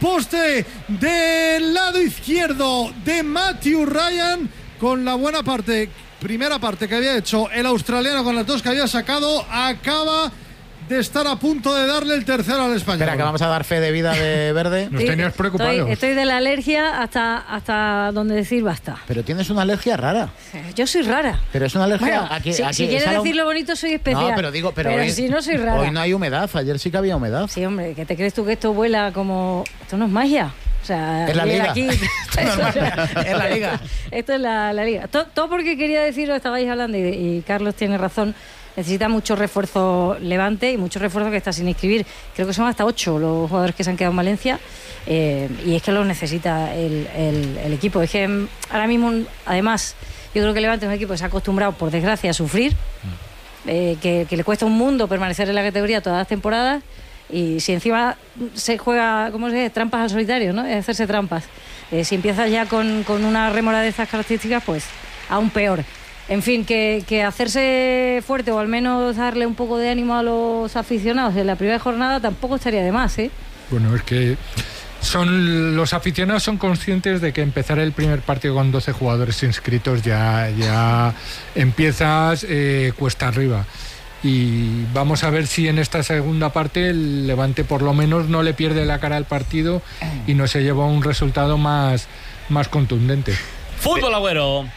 poste del lado izquierdo de Matthew Ryan, con la buena primera parte que había hecho el australiano con las dos que había sacado. Acaba de estar a punto de darle el tercero al español. Espera, que vamos a dar fe de vida de Verde. Nos tenías preocupados. Estoy de la alergia hasta donde decir basta. Pero tienes una alergia rara. Yo soy rara. Pero es una alergia... Bueno, aquí, si quieres decirlo bonito, soy especial. No, pero digo... Pero hoy, si no, soy rara. Hoy no hay humedad. Ayer sí que había humedad. Sí, hombre, ¿qué te crees tú que esto vuela como...? Esto no es magia. O sea, es la liga. Aquí, es la liga. Esto es la liga. Todo porque quería decirlo, estabais hablando y Carlos tiene razón. Necesita mucho refuerzo Levante y mucho refuerzo que está sin inscribir. Creo que son hasta 8 los jugadores que se han quedado en Valencia, y es que los necesita el equipo. Es que ahora mismo, además, yo creo que Levante es un equipo que se ha acostumbrado, por desgracia, a sufrir, que le cuesta un mundo permanecer en la categoría todas las temporadas, y si encima se juega, ¿cómo se dice?, trampas al solitario, ¿no? Es hacerse trampas. Si empiezas ya con una rémora de estas características, pues aún peor. En fin, que hacerse fuerte o al menos darle un poco de ánimo a los aficionados en la primera jornada tampoco estaría de más, ¿eh? Bueno, es que los aficionados son conscientes de que empezar el primer partido con 12 jugadores inscritos ya empiezas cuesta arriba. Y vamos a ver si en esta segunda parte el Levante por lo menos no le pierde la cara al partido y no se lleva un resultado más contundente. Fútbol, Agüero.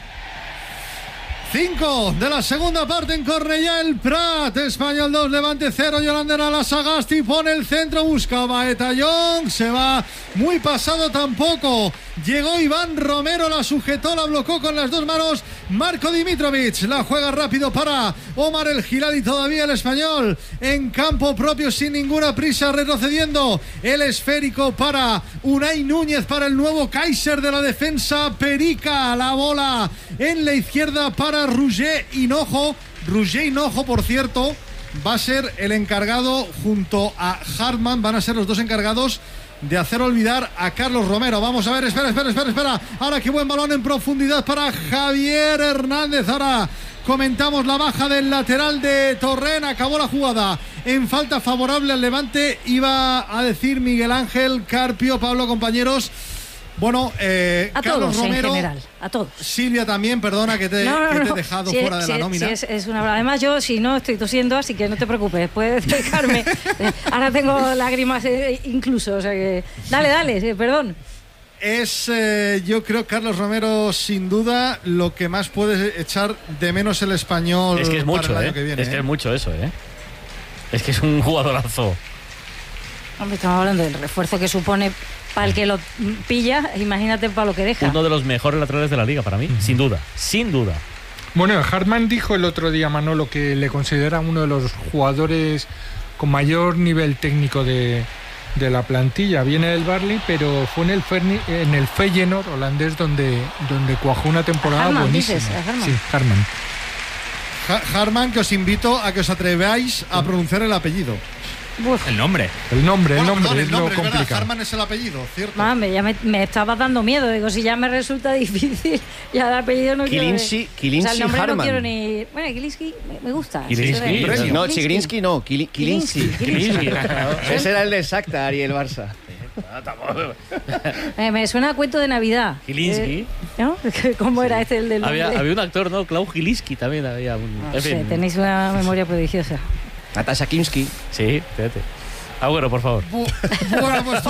5 de la segunda parte en Cornellà el Prat. Español 2, Levante 0. Yolander a la Sagasti, pone el centro, buscaba Etayón, se va muy pasado, tampoco llegó Iván Romero, la sujetó, la bloqueó con las dos manos Marco Dimitrovic, la juega rápido para Omar El Giladi. Todavía el español en campo propio sin ninguna prisa, retrocediendo el esférico para Unai Núñez, para el nuevo Kaiser de la defensa Perica. La bola en la izquierda para Roger Hinojo. Roger Hinojo, por cierto, va a ser el encargado junto a Hartmann, van a ser los dos encargados de hacer olvidar a Carlos Romero. Vamos a ver, espera. Ahora qué buen balón en profundidad para Javier Hernández. Ahora comentamos la baja del lateral de Torrent. Acabó la jugada en falta favorable al Levante. Iba a decir Miguel Ángel Carpio, Pablo, compañeros. Bueno, a Carlos todos, Romero, en general, a todos. Silvia también, perdona que te he dejado fuera de la nómina. Sí, es una... Además, yo si no estoy tosiendo, así que no te preocupes, puedes dejarme. Ahora tengo lágrimas incluso, o sea que... Dale, perdón. Es, yo creo, Carlos Romero, sin duda, lo que más puede echar de menos el español. Es que es mucho, para el año que viene, es que es mucho eso, Es que es un jugadorazo. Hombre, estamos hablando del refuerzo que supone para el que lo pilla, imagínate para lo que deja. Uno de los mejores laterales de la liga para mí, sin duda. Bueno, Hartmann dijo el otro día, Manolo, que le considera uno de los jugadores con mayor nivel técnico de la plantilla. Viene del Barley, pero fue en el Feyenoord holandés donde cuajó una temporada buenísima. Sí, Hartmann. Hartmann, que os invito a que os atreváis a pronunciar el apellido. El nombre es lo complicado. Hartmann es el apellido, ¿cierto? Mame, ya me estaba dando miedo. Digo, si ya me resulta difícil, ya el apellido no quiero. Kilinski o sea, el nombre Hartmann. No quiero ni... Bueno, Kilinski me gusta. Kilinski. No, Chigrinsky no, Kilinski. Ese era el de Shakhtar y el Barça. Me suena a cuento de Navidad. Kilinski. ¿No? ¿Cómo era este el del nombre? Había un actor, ¿no? Klaus Kilinski también había un... No sé, tenéis una memoria prodigiosa. Natasha Kinski. Sí, espérate. Agüero, por favor. Bueno, pues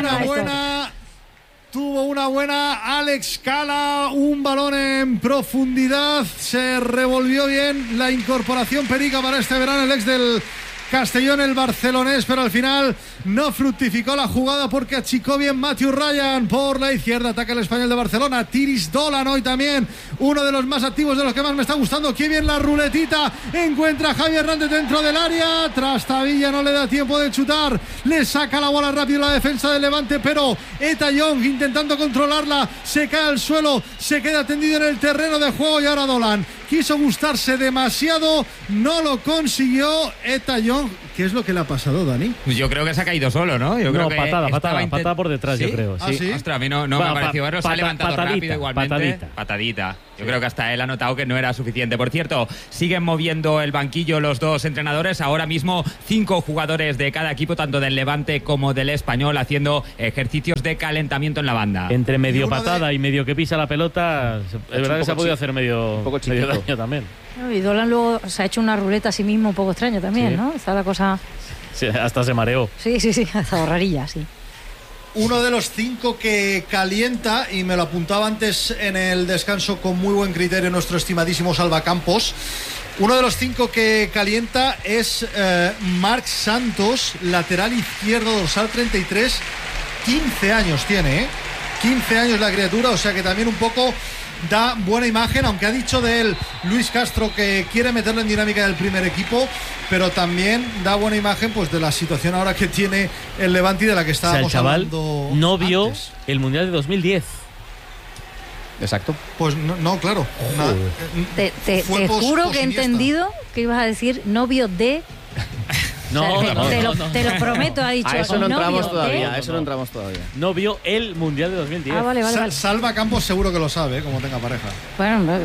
tuvo una buena Alex Cala, un balón en profundidad, se revolvió bien la incorporación Perica para este verano, el ex del Castellón, el barcelonés, pero al final no fructificó la jugada porque achicó bien Matthew Ryan por la izquierda. Ataca el español de Barcelona, Tiris Dolan, hoy también uno de los más activos, de los que más me está gustando. Qué bien la ruletita, encuentra a Javier Hernández dentro del área, Trastavilla no le da tiempo de chutar, le saca la bola rápido la defensa del Levante, pero Etayón intentando controlarla, se cae al suelo, se queda tendido en el terreno de juego y ahora Dolan quiso gustarse demasiado, no lo consiguió. Etayón ¿Qué es lo que le ha pasado, Dani? Yo creo que se ha caído solo, ¿no? Yo creo que patada por detrás, yo creo. ¿Ah, sí? Ostras, a mí no me ha parecido verlo. Se ha levantado rápido igualmente. Patadita. Yo creo que hasta él ha notado que no era suficiente. Por cierto, siguen moviendo el banquillo los dos entrenadores. Ahora mismo 5 jugadores de cada equipo, tanto del Levante como del Español, haciendo ejercicios de calentamiento en la banda. Entre medio patada y medio que pisa la pelota, es verdad que se ha podido hacer medio daño también. Y Dolan luego se ha hecho una ruleta a sí mismo un poco extraña también, ¿no? Está la cosa... Sí, hasta se mareó. Sí, ha estado rarilla, sí. Uno de los 5 que calienta, y me lo apuntaba antes en el descanso con muy buen criterio nuestro estimadísimo Salvacampos, uno de los 5 que calienta es Marc Santos, lateral izquierdo, dorsal 33, 15 años tiene, ¿eh? 15 años la criatura, o sea que también un poco da buena imagen, aunque ha dicho de él Luis Castro que quiere meterlo en dinámica del primer equipo, pero también da buena imagen pues de la situación ahora que tiene el Levante y de la que estábamos hablando. El chaval no vio antes. el Mundial de 2010. Exacto. Pues no, claro. Te juro que he entendido que ibas a decir novio de... Te lo prometo, ha dicho. A eso no entramos todavía. de... A eso no entramos todavía. No vio el Mundial de 2010. Ah, vale. Salva Campos seguro que lo sabe, como tenga pareja. Bueno,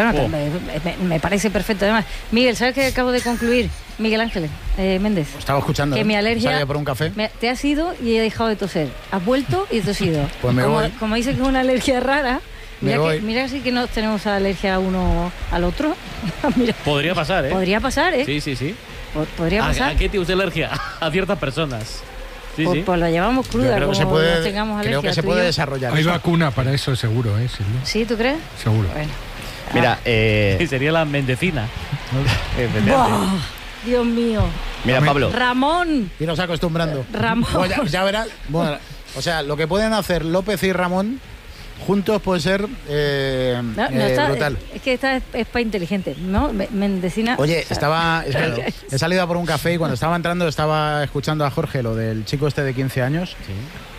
me parece perfecto. Además, Miguel, ¿sabes qué acabo de concluir? Miguel Ángel Méndez. Estaba escuchando. Que mi alergia... ¿Salía por un café? Te has ido y he dejado de toser. Has vuelto y he tosido. Pues me voy. Como dice que es una alergia rara... voy. Mira sí que no tenemos alergia uno al otro. Mira. Podría pasar, ¿eh? Podría pasar, ¿eh? Sí. Podría pasar. ¿A qué tiene usted alergia? A ciertas personas. Sí. Pues la llevamos cruda, creo como que se puede, no tengamos alergia. creo que se tú y puede yo. desarrollar. Hay eso. vacuna para eso, seguro, ¿eh? ¿Sí, tú crees? Seguro. Bueno. Mira, Sí, sería la mendecina. ¡Buah! Dios mío. mira, Pablo. Ramón. Iros acostumbrando. Ramón. Pues ya verás. Bueno, o sea, lo que pueden hacer López y Ramón juntos puede ser No está, brutal. es que esta es para inteligente, ¿no? Mendecina. Oye, o sea, es que he salido a por un café y cuando estaba entrando estaba escuchando a Jorge lo del chico este de 15 años. Sí.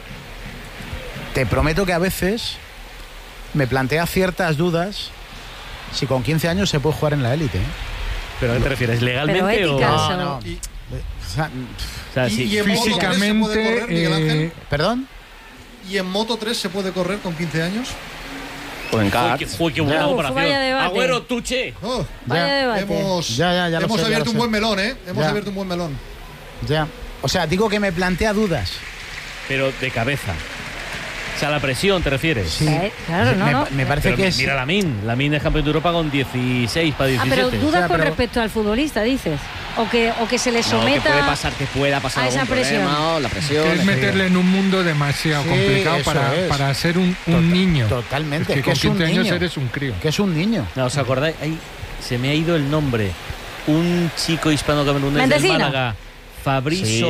Te prometo que a veces me plantea ciertas dudas si con 15 años se puede jugar en la élite. ¿Pero a qué te refieres? ¿Legalmente Pero o...? ética, No, eso. no. Y- O sea, O sea, sí. y en Moto 3 se puede correr, Miguel Ángel. Físicamente, ¿Perdón? ¿Y en Moto 3 se puede correr con 15 años? Pues en Qué karts. buena Uf, comparación. vaya debate. Agüero, tuche. Oh, Vaya debate. hemos Ya lo hemos sé, ya abierto lo un sé. buen melón, ¿eh? Hemos Ya. abierto un buen melón. Ya. O sea, digo que me plantea dudas. Pero de cabeza. O sea, la presión, ¿te refieres? Sí. Claro, no. Me parece Pero que es... mira Lamin es campeón de Europa con 16 para 17. Pero dudas O sea, con pero- respecto al futbolista, dices. O que se le No, que someta puede pasar, que pueda pasar a esa algún presión. problema, o la presión. que es meterle en un mundo demasiado Sí, complicado eso para, es. para ser un niño. Totalmente, Es que que con es un 15 años niño. eres un crío. Que es un niño. No, ¿os acordáis? Ahí se me ha ido el nombre. Un chico hispano-camerunés del Mendecina. Málaga. Fabriz Sí,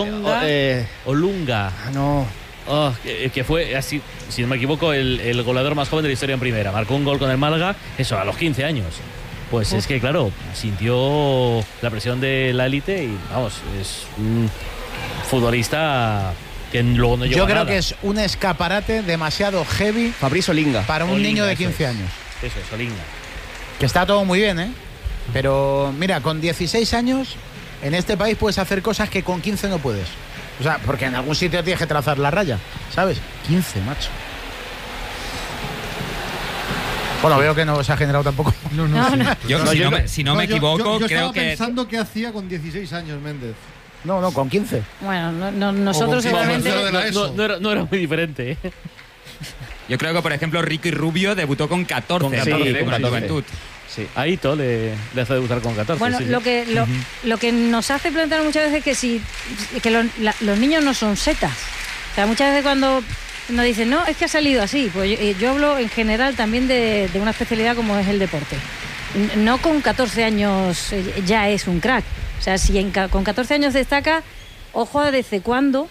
Olunga. no. Oh, que fue, así, si no me equivoco, el goleador más joven de la historia en primera. Marcó un gol con el Málaga, eso, a los 15 años. Pues es que, claro, sintió la presión de la élite y, vamos, es un futbolista que luego no llegó Yo a creo nada. que es un escaparate demasiado heavy Fabriz Olinga. para un Olinga, niño de eso 15 es. años. Eso es, Olinga. Que está todo muy bien, ¿eh? Pero mira, con 16 años en este país puedes hacer cosas que con 15 no puedes. O sea, porque en algún sitio tienes que trazar la raya, ¿sabes? 15, macho. Bueno, veo que no se ha generado tampoco. No, No, sí. no. Yo, si no me equivoco, yo creo estaba que... pensando qué hacía con 16 años, Méndez. No, con 15. Bueno, nosotros O con seguramente... de la ESO. No era muy diferente, ¿eh? Yo creo que, por ejemplo, Ricky Rubio debutó con 14, Con 14, con con la 14. juventud. Sí. A Ito le hace debutar con 14. Bueno, sí, sí. lo que nos hace plantear muchas veces que los niños no son setas. O sea, muchas veces cuando nos dicen, no, es que ha salido así. Pues yo hablo en general también de una especialidad como es el deporte. No con 14 años ya es un crack. O sea, si con 14 años destaca, ojo a desde cuándo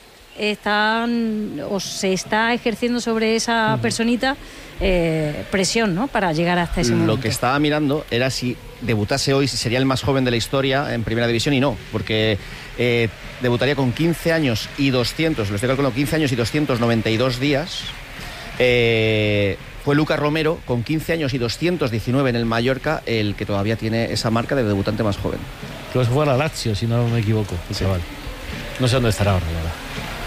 se está ejerciendo sobre esa personita presión, ¿no? Para llegar hasta ese momento. Lo que estaba mirando era si debutase hoy, si sería el más joven de la historia en Primera División, y no, porque debutaría con 15 años y 200, lo estoy calculando, 15 años y 292 días. Fue Lucas Romero, con 15 años y 219 en el Mallorca, el que todavía tiene esa marca de debutante más joven. Creo que se fue a la Lazio, si no me equivoco, el chaval. No sé dónde estará ahora, la verdad.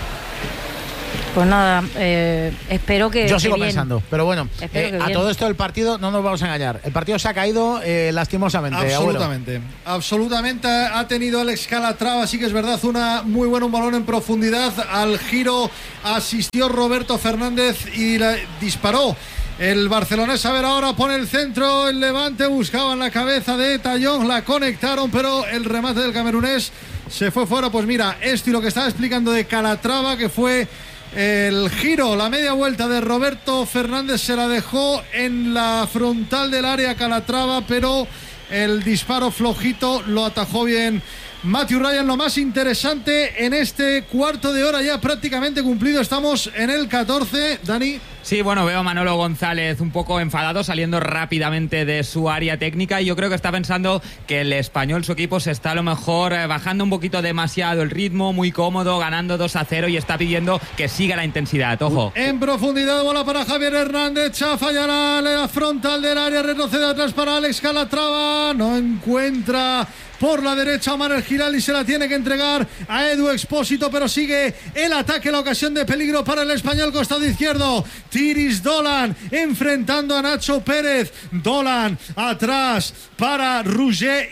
Pues nada, espero que. Yo sigo bien. pensando, pero bueno, a todo esto del partido no nos vamos a engañar. El partido se ha caído lastimosamente. Absolutamente, absolutamente. Ha tenido Alex Calatrava, sí que es verdad, un balón en profundidad. Al giro asistió Roberto Fernández y disparó. El barcelonés, a ver, ahora pone el centro, el Levante buscaba en la cabeza de Tallón, la conectaron, pero el remate del camerunés se fue fuera. Pues mira, esto y lo que estaba explicando de Calatrava, que fue el giro, la media vuelta de Roberto Fernández, se la dejó en la frontal del área Calatrava, pero el disparo flojito lo atajó bien Matthew Ryan. Lo más interesante en este cuarto de hora ya prácticamente cumplido, estamos en el 14, Dani. Sí, bueno, veo a Manolo González un poco enfadado, saliendo rápidamente de su área técnica, y yo creo que está pensando que el Español, su equipo, se está a lo mejor bajando un poquito demasiado el ritmo, muy cómodo, ganando 2-0, y está pidiendo que siga la intensidad. Ojo. En profundidad, bola para Javier Hernández, chafa ya la frontal del área, retrocede atrás para Alex Calatrava, no encuentra por la derecha Manuel Giral y se la tiene que entregar a Edu Expósito, pero sigue el ataque, la ocasión de peligro para el Español, costado izquierdo. Tiris Dolan enfrentando a Nacho Pérez. Dolan atrás para Roger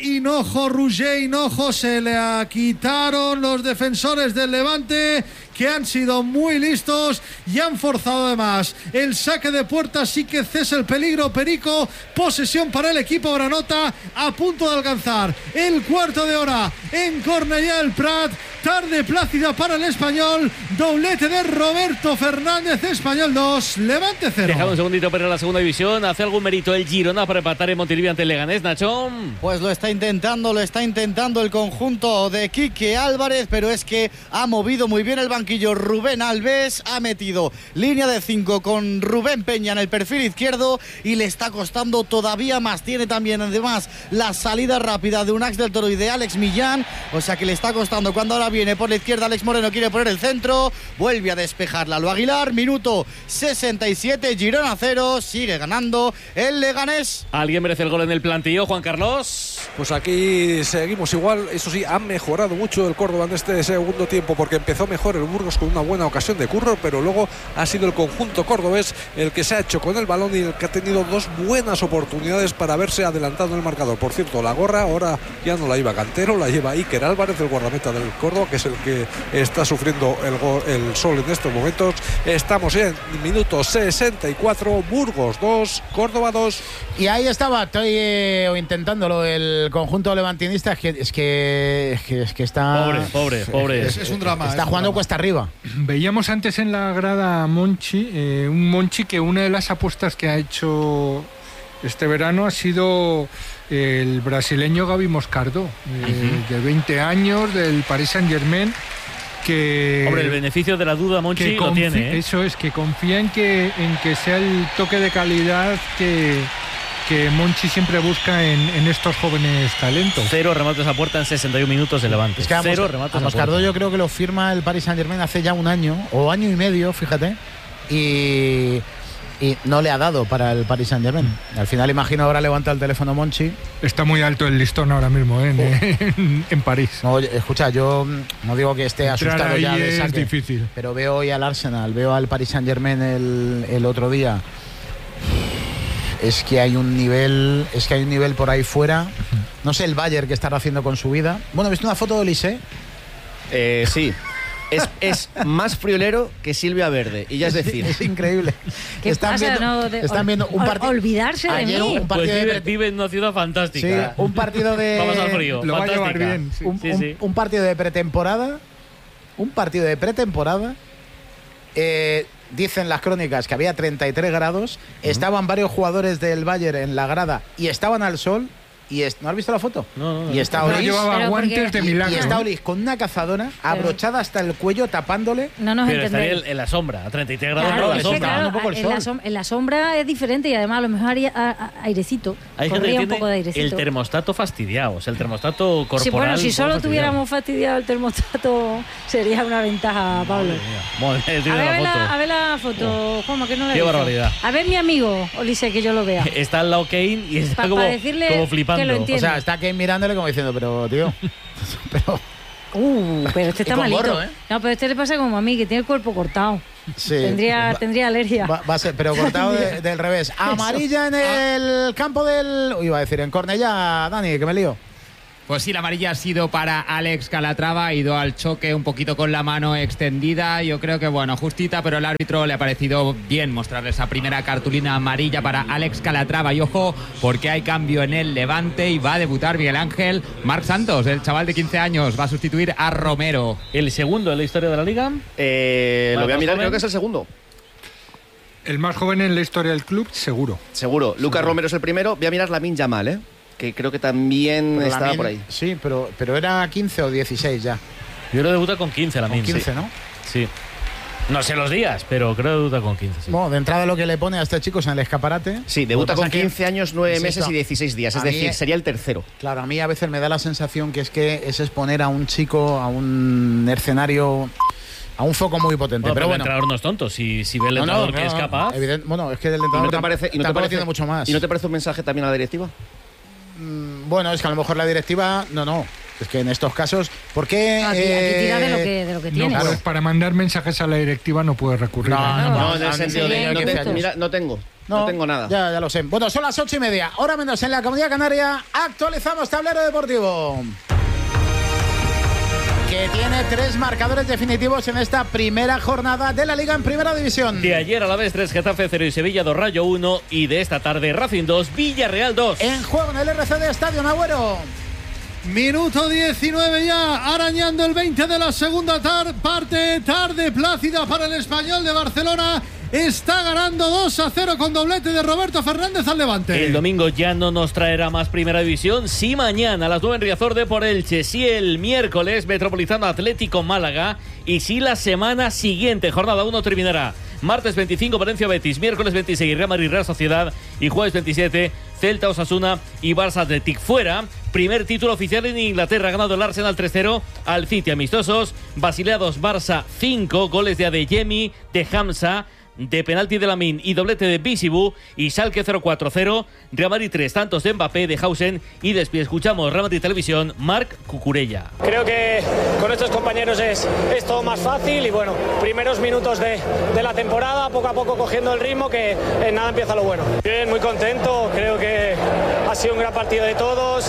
Hinojo. Se le quitaron los defensores del Levante, que han sido muy listos y han forzado además el saque de puerta. Sí que cesa el peligro, Perico. Posesión para el equipo granota, a punto de alcanzar el cuarto de hora en Cornellà del Prat. Tarde plácida para el Español, doblete de Roberto Fernández. Español 2, Levante 0. Dejado un segundito para la segunda división. ¿Hace algún mérito el Girona para empatar en Montilivi ante el Leganés, Nachón? Pues lo está intentando el conjunto de Quique Álvarez, pero es que ha movido muy bien el banquillo Rubén Alves, ha metido línea de 5 con Rubén Peña en el perfil izquierdo y le está costando todavía más. Tiene también además la salida rápida de un Ax del Toro y de Alex Millán, o sea que le está costando. Cuando ahora viene por la izquierda Alex Moreno, quiere poner el centro, vuelve a despejar Lalo Aguilar. Minuto 67, Girona 0, sigue ganando el Leganés. ¿Alguien merece el gol en el plantillo, Juan Carlos? Pues aquí seguimos igual. Eso sí, ha mejorado mucho el Córdoba en este segundo tiempo, porque empezó mejor el Burgos con una buena ocasión de Curro, pero luego ha sido el conjunto cordobés el que se ha hecho con el balón y el que ha tenido dos buenas oportunidades para haberse adelantado en el marcador. Por cierto, la gorra ahora ya no la lleva Cantero, la lleva Iker Álvarez, el guardameta del Córdoba, que es el que está sufriendo el sol en estos momentos. Estamos en minuto 64, Burgos 2, Córdoba 2. Y ahí estaba, estoy intentándolo, el conjunto levantinista, es que está... Pobre. Es un drama. Está jugando cuesta arriba. Veíamos antes en la grada a Monchi, un Monchi que una de las apuestas que ha hecho este verano ha sido el brasileño Gaby Moscardo, de 20 años, del Paris Saint-Germain, que... Hombre, el beneficio de la duda Monchi lo tiene, ¿eh? Eso es, que confía en que sea el toque de calidad que Monchi siempre busca en estos jóvenes talentos. 0 remates a puerta en 61 minutos de Levante. Es que a Moscardo yo creo que lo firma el Paris Saint-Germain hace ya un año o año y medio, fíjate, y no le ha dado para el Paris Saint-Germain. Al final, imagino, ahora levanta el teléfono Monchi. Está muy alto el listón ahora mismo en París. No, escucha, yo no digo que esté asustado ya de saque, es difícil, pero veo hoy al Arsenal, veo al Paris Saint-Germain el otro día. Es que hay un nivel por ahí fuera. No sé el Bayern que estará haciendo con su vida. Bueno, ¿viste una foto de Olise? Sí. Es más friolero que Silvia Verde, y ya es decir. Es increíble. Están viendo un partido. Olvidarse de mí. Un partido pues vive en una ciudad fantástica. Sí, un partido de. Vamos al frío. Lo va a llevar bien. Sí. Un partido de pretemporada. Dicen las crónicas que había 33 grados, estaban varios jugadores del Bayern en la grada y estaban al sol. ¿No has visto la foto? No. Y está Olis, llevaba guantes de milagro. Y está Olis con una cazadora abrochada hasta el cuello, tapándole. No nos pero entendéis. estaría en la sombra, a 33 grados. Claro, en la sombra. claro, un poco el sol. en la sombra es diferente y además a lo mejor haría airecito. Hay gente Corría que un poco de tiene airecito. el termostato fastidiado, o sea, el termostato corporal. Sí, bueno, si solo fastidiado. tuviéramos fastidiado el termostato sería una ventaja, Pablo. A ver la foto, Juanma, que no la he Qué visto. barbaridad. A ver mi amigo, Olise, que yo lo vea. Está al lado Kane y está como decirle flipando. que lo entiende. O sea, está aquí mirándole como diciendo, pero tío. pero pero este está con malito. gorro, ¿eh? No, pero este le pasa como a mí, que tiene el cuerpo cortado. sí. Tendría alergia. Va a ser, pero cortado del revés. Amarilla en el campo del. Iba a decir, en Cornellá, Dani, que me lío. Pues sí, la amarilla ha sido para Alex Calatrava, ha ido al choque un poquito con la mano extendida, yo creo que bueno, justita, pero el árbitro le ha parecido bien mostrarle esa primera cartulina amarilla para Alex Calatrava. Y ojo, porque hay cambio en el Levante y va a debutar Miguel Ángel. Marc Santos, el chaval de 15 años, va a sustituir a Romero. ¿El segundo en la historia de la Liga? Lo voy a mirar, creo que es el segundo. El más joven en la historia del club, seguro. Seguro. Lucas Romero es el primero. Voy a mirar Lamine Yamal, que creo que también Pero estaba por ahí. Sí, pero era 15 o 16 ya. Yo creo que debuta con 15 la Con 15, sí. ¿no? Sí. No sé los días, pero creo que debuta con 15. Sí. Bueno, de entrada lo que le pone a este chico es en el escaparate. Sí, debuta con 15 años, 9 Insisto, meses y 16 días. Es a mí decir, sería el tercero. Claro, a mí a veces me da la sensación que es exponer a un chico a un escenario, a un foco muy potente. Bueno, pero el bueno, entrenador no es tonto. Si ve el entrenador que es capaz. Bueno, es que el ¿Y no entrenador te parece, tampoco tiene mucho más. ¿Y no te parece un mensaje también a la directiva? Bueno, es que a lo mejor la directiva, no. Es que en estos casos, ¿por qué? Aquí tira de lo que tienes. No puedes, para mandar mensajes a la directiva no puedes recurrir. No, en el sentido de no, no no, tengo, mira, no tengo nada. Ya lo sé. Bueno, son las 8:30, hora menos en la Comunidad Canaria. Actualizamos tablero deportivo, que tiene 3 marcadores definitivos en esta primera jornada de la Liga en Primera División. De ayer a la vez 3, Getafe 0 y Sevilla 2, Rayo 1. Y de esta tarde Racing 2, Villarreal 2. En juego en el RCD Estadio Agüero. Minuto 19 ya, arañando el 20 de la segunda parte. Tarde plácida para el Español de Barcelona. Está ganando 2-0 con doblete de Roberto Fernández al Levante. El domingo ya no nos traerá más Primera División. Sí, mañana a las 9 en Riazor de por Elche. Sí, el miércoles Metropolitano Atlético Málaga. Y sí, la semana siguiente, jornada 1, terminará martes 25 Valencia Betis, miércoles 26 Real Madrid Real Sociedad y jueves 27 Celta Osasuna y Barça Athletic. Fuera, primer título oficial en Inglaterra, ha ganado el Arsenal 3-0 al City. Amistosos, Basilea 2, Barça 5, goles de Adeyemi, de Hamza, de penalti de Lamine y doblete de Bisibu. Y Schalke 0-4-0, Real Madrid 3, tantos de Mbappé, de Hausen y después escuchamos Real Madrid Televisión, Marc Cucurella. Creo que con estos compañeros es todo más fácil y bueno, primeros minutos de la temporada, poco a poco cogiendo el ritmo, que en nada empieza lo bueno. Bien, muy contento, creo que ha sido un gran partido de todos,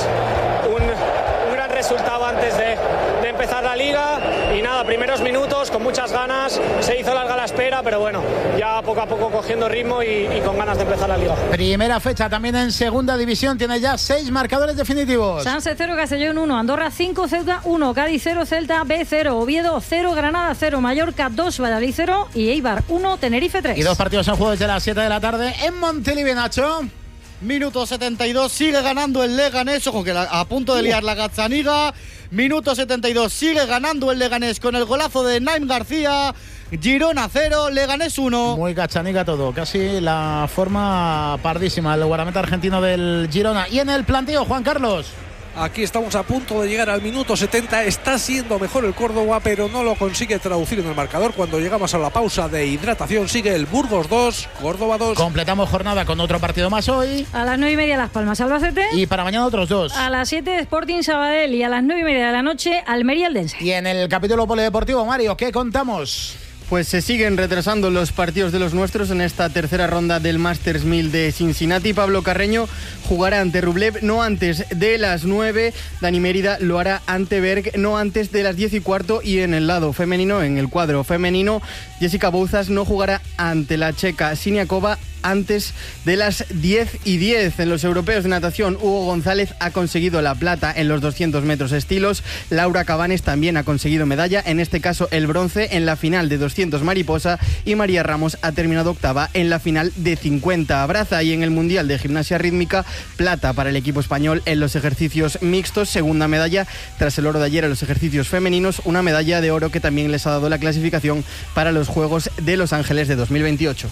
un gran resultado antes de empezar la liga y nada, primeros minutos con muchas ganas, se hizo larga la espera, pero bueno, ya poco a poco cogiendo ritmo y con ganas de empezar la liga. Primera fecha también en segunda división, tiene ya 6 marcadores definitivos. Sanse 0, Castellón 1, Andorra 5, Ceuta 1, Cádiz 0, Celta B 0, Oviedo 0, Granada 0, Mallorca 2, Valladolid 0 y Eibar 1, Tenerife 3. Y 2 partidos en juego desde las 7 de la tarde en Montilivi, Nacho. Minuto 72, sigue ganando el Leganés, ojo que a punto de liar la Gazzaniga. Minuto 72, sigue ganando el Leganés con el golazo de Naim García. Girona 0, Leganés 1. Muy Gazzaniga todo, casi la forma pardísima el guardameta argentino del Girona. Y en el planteo, Juan Carlos. Aquí estamos a punto de llegar al minuto 70. Está siendo mejor el Córdoba, pero no lo consigue traducir en el marcador. Cuando llegamos a la pausa de hidratación, sigue el Burgos 2, Córdoba 2. Completamos jornada con otro partido más hoy. A las 9:30 Las Palmas, Albacete. Y para mañana otros 2. A las 7 Sporting Sabadell y a las 9:30 de la noche Almería Eldense. Y en el capítulo polideportivo, Mario, ¿qué contamos? Pues se siguen retrasando los partidos de los nuestros en esta tercera ronda del Masters 1000 de Cincinnati. Pablo Carreño jugará ante Rublev no antes de las 9. Dani Mérida lo hará ante Berg no antes de las 10:15. Y en el lado femenino, en el cuadro femenino, Jessica Bouzas no jugará ante la checa Siniakova antes de las 10:10. En los europeos de natación, Hugo González ha conseguido la plata en los 200 metros estilos. Laura Cabanes también ha conseguido medalla, en este caso el bronce en la final de 200 mariposa, y María Ramos ha terminado octava en la final de 50 braza. Y en el Mundial de Gimnasia Rítmica, plata para el equipo español en los ejercicios mixtos, segunda medalla tras el oro de ayer en los ejercicios femeninos, una medalla de oro que también les ha dado la clasificación para los Juegos de Los Ángeles de 2028.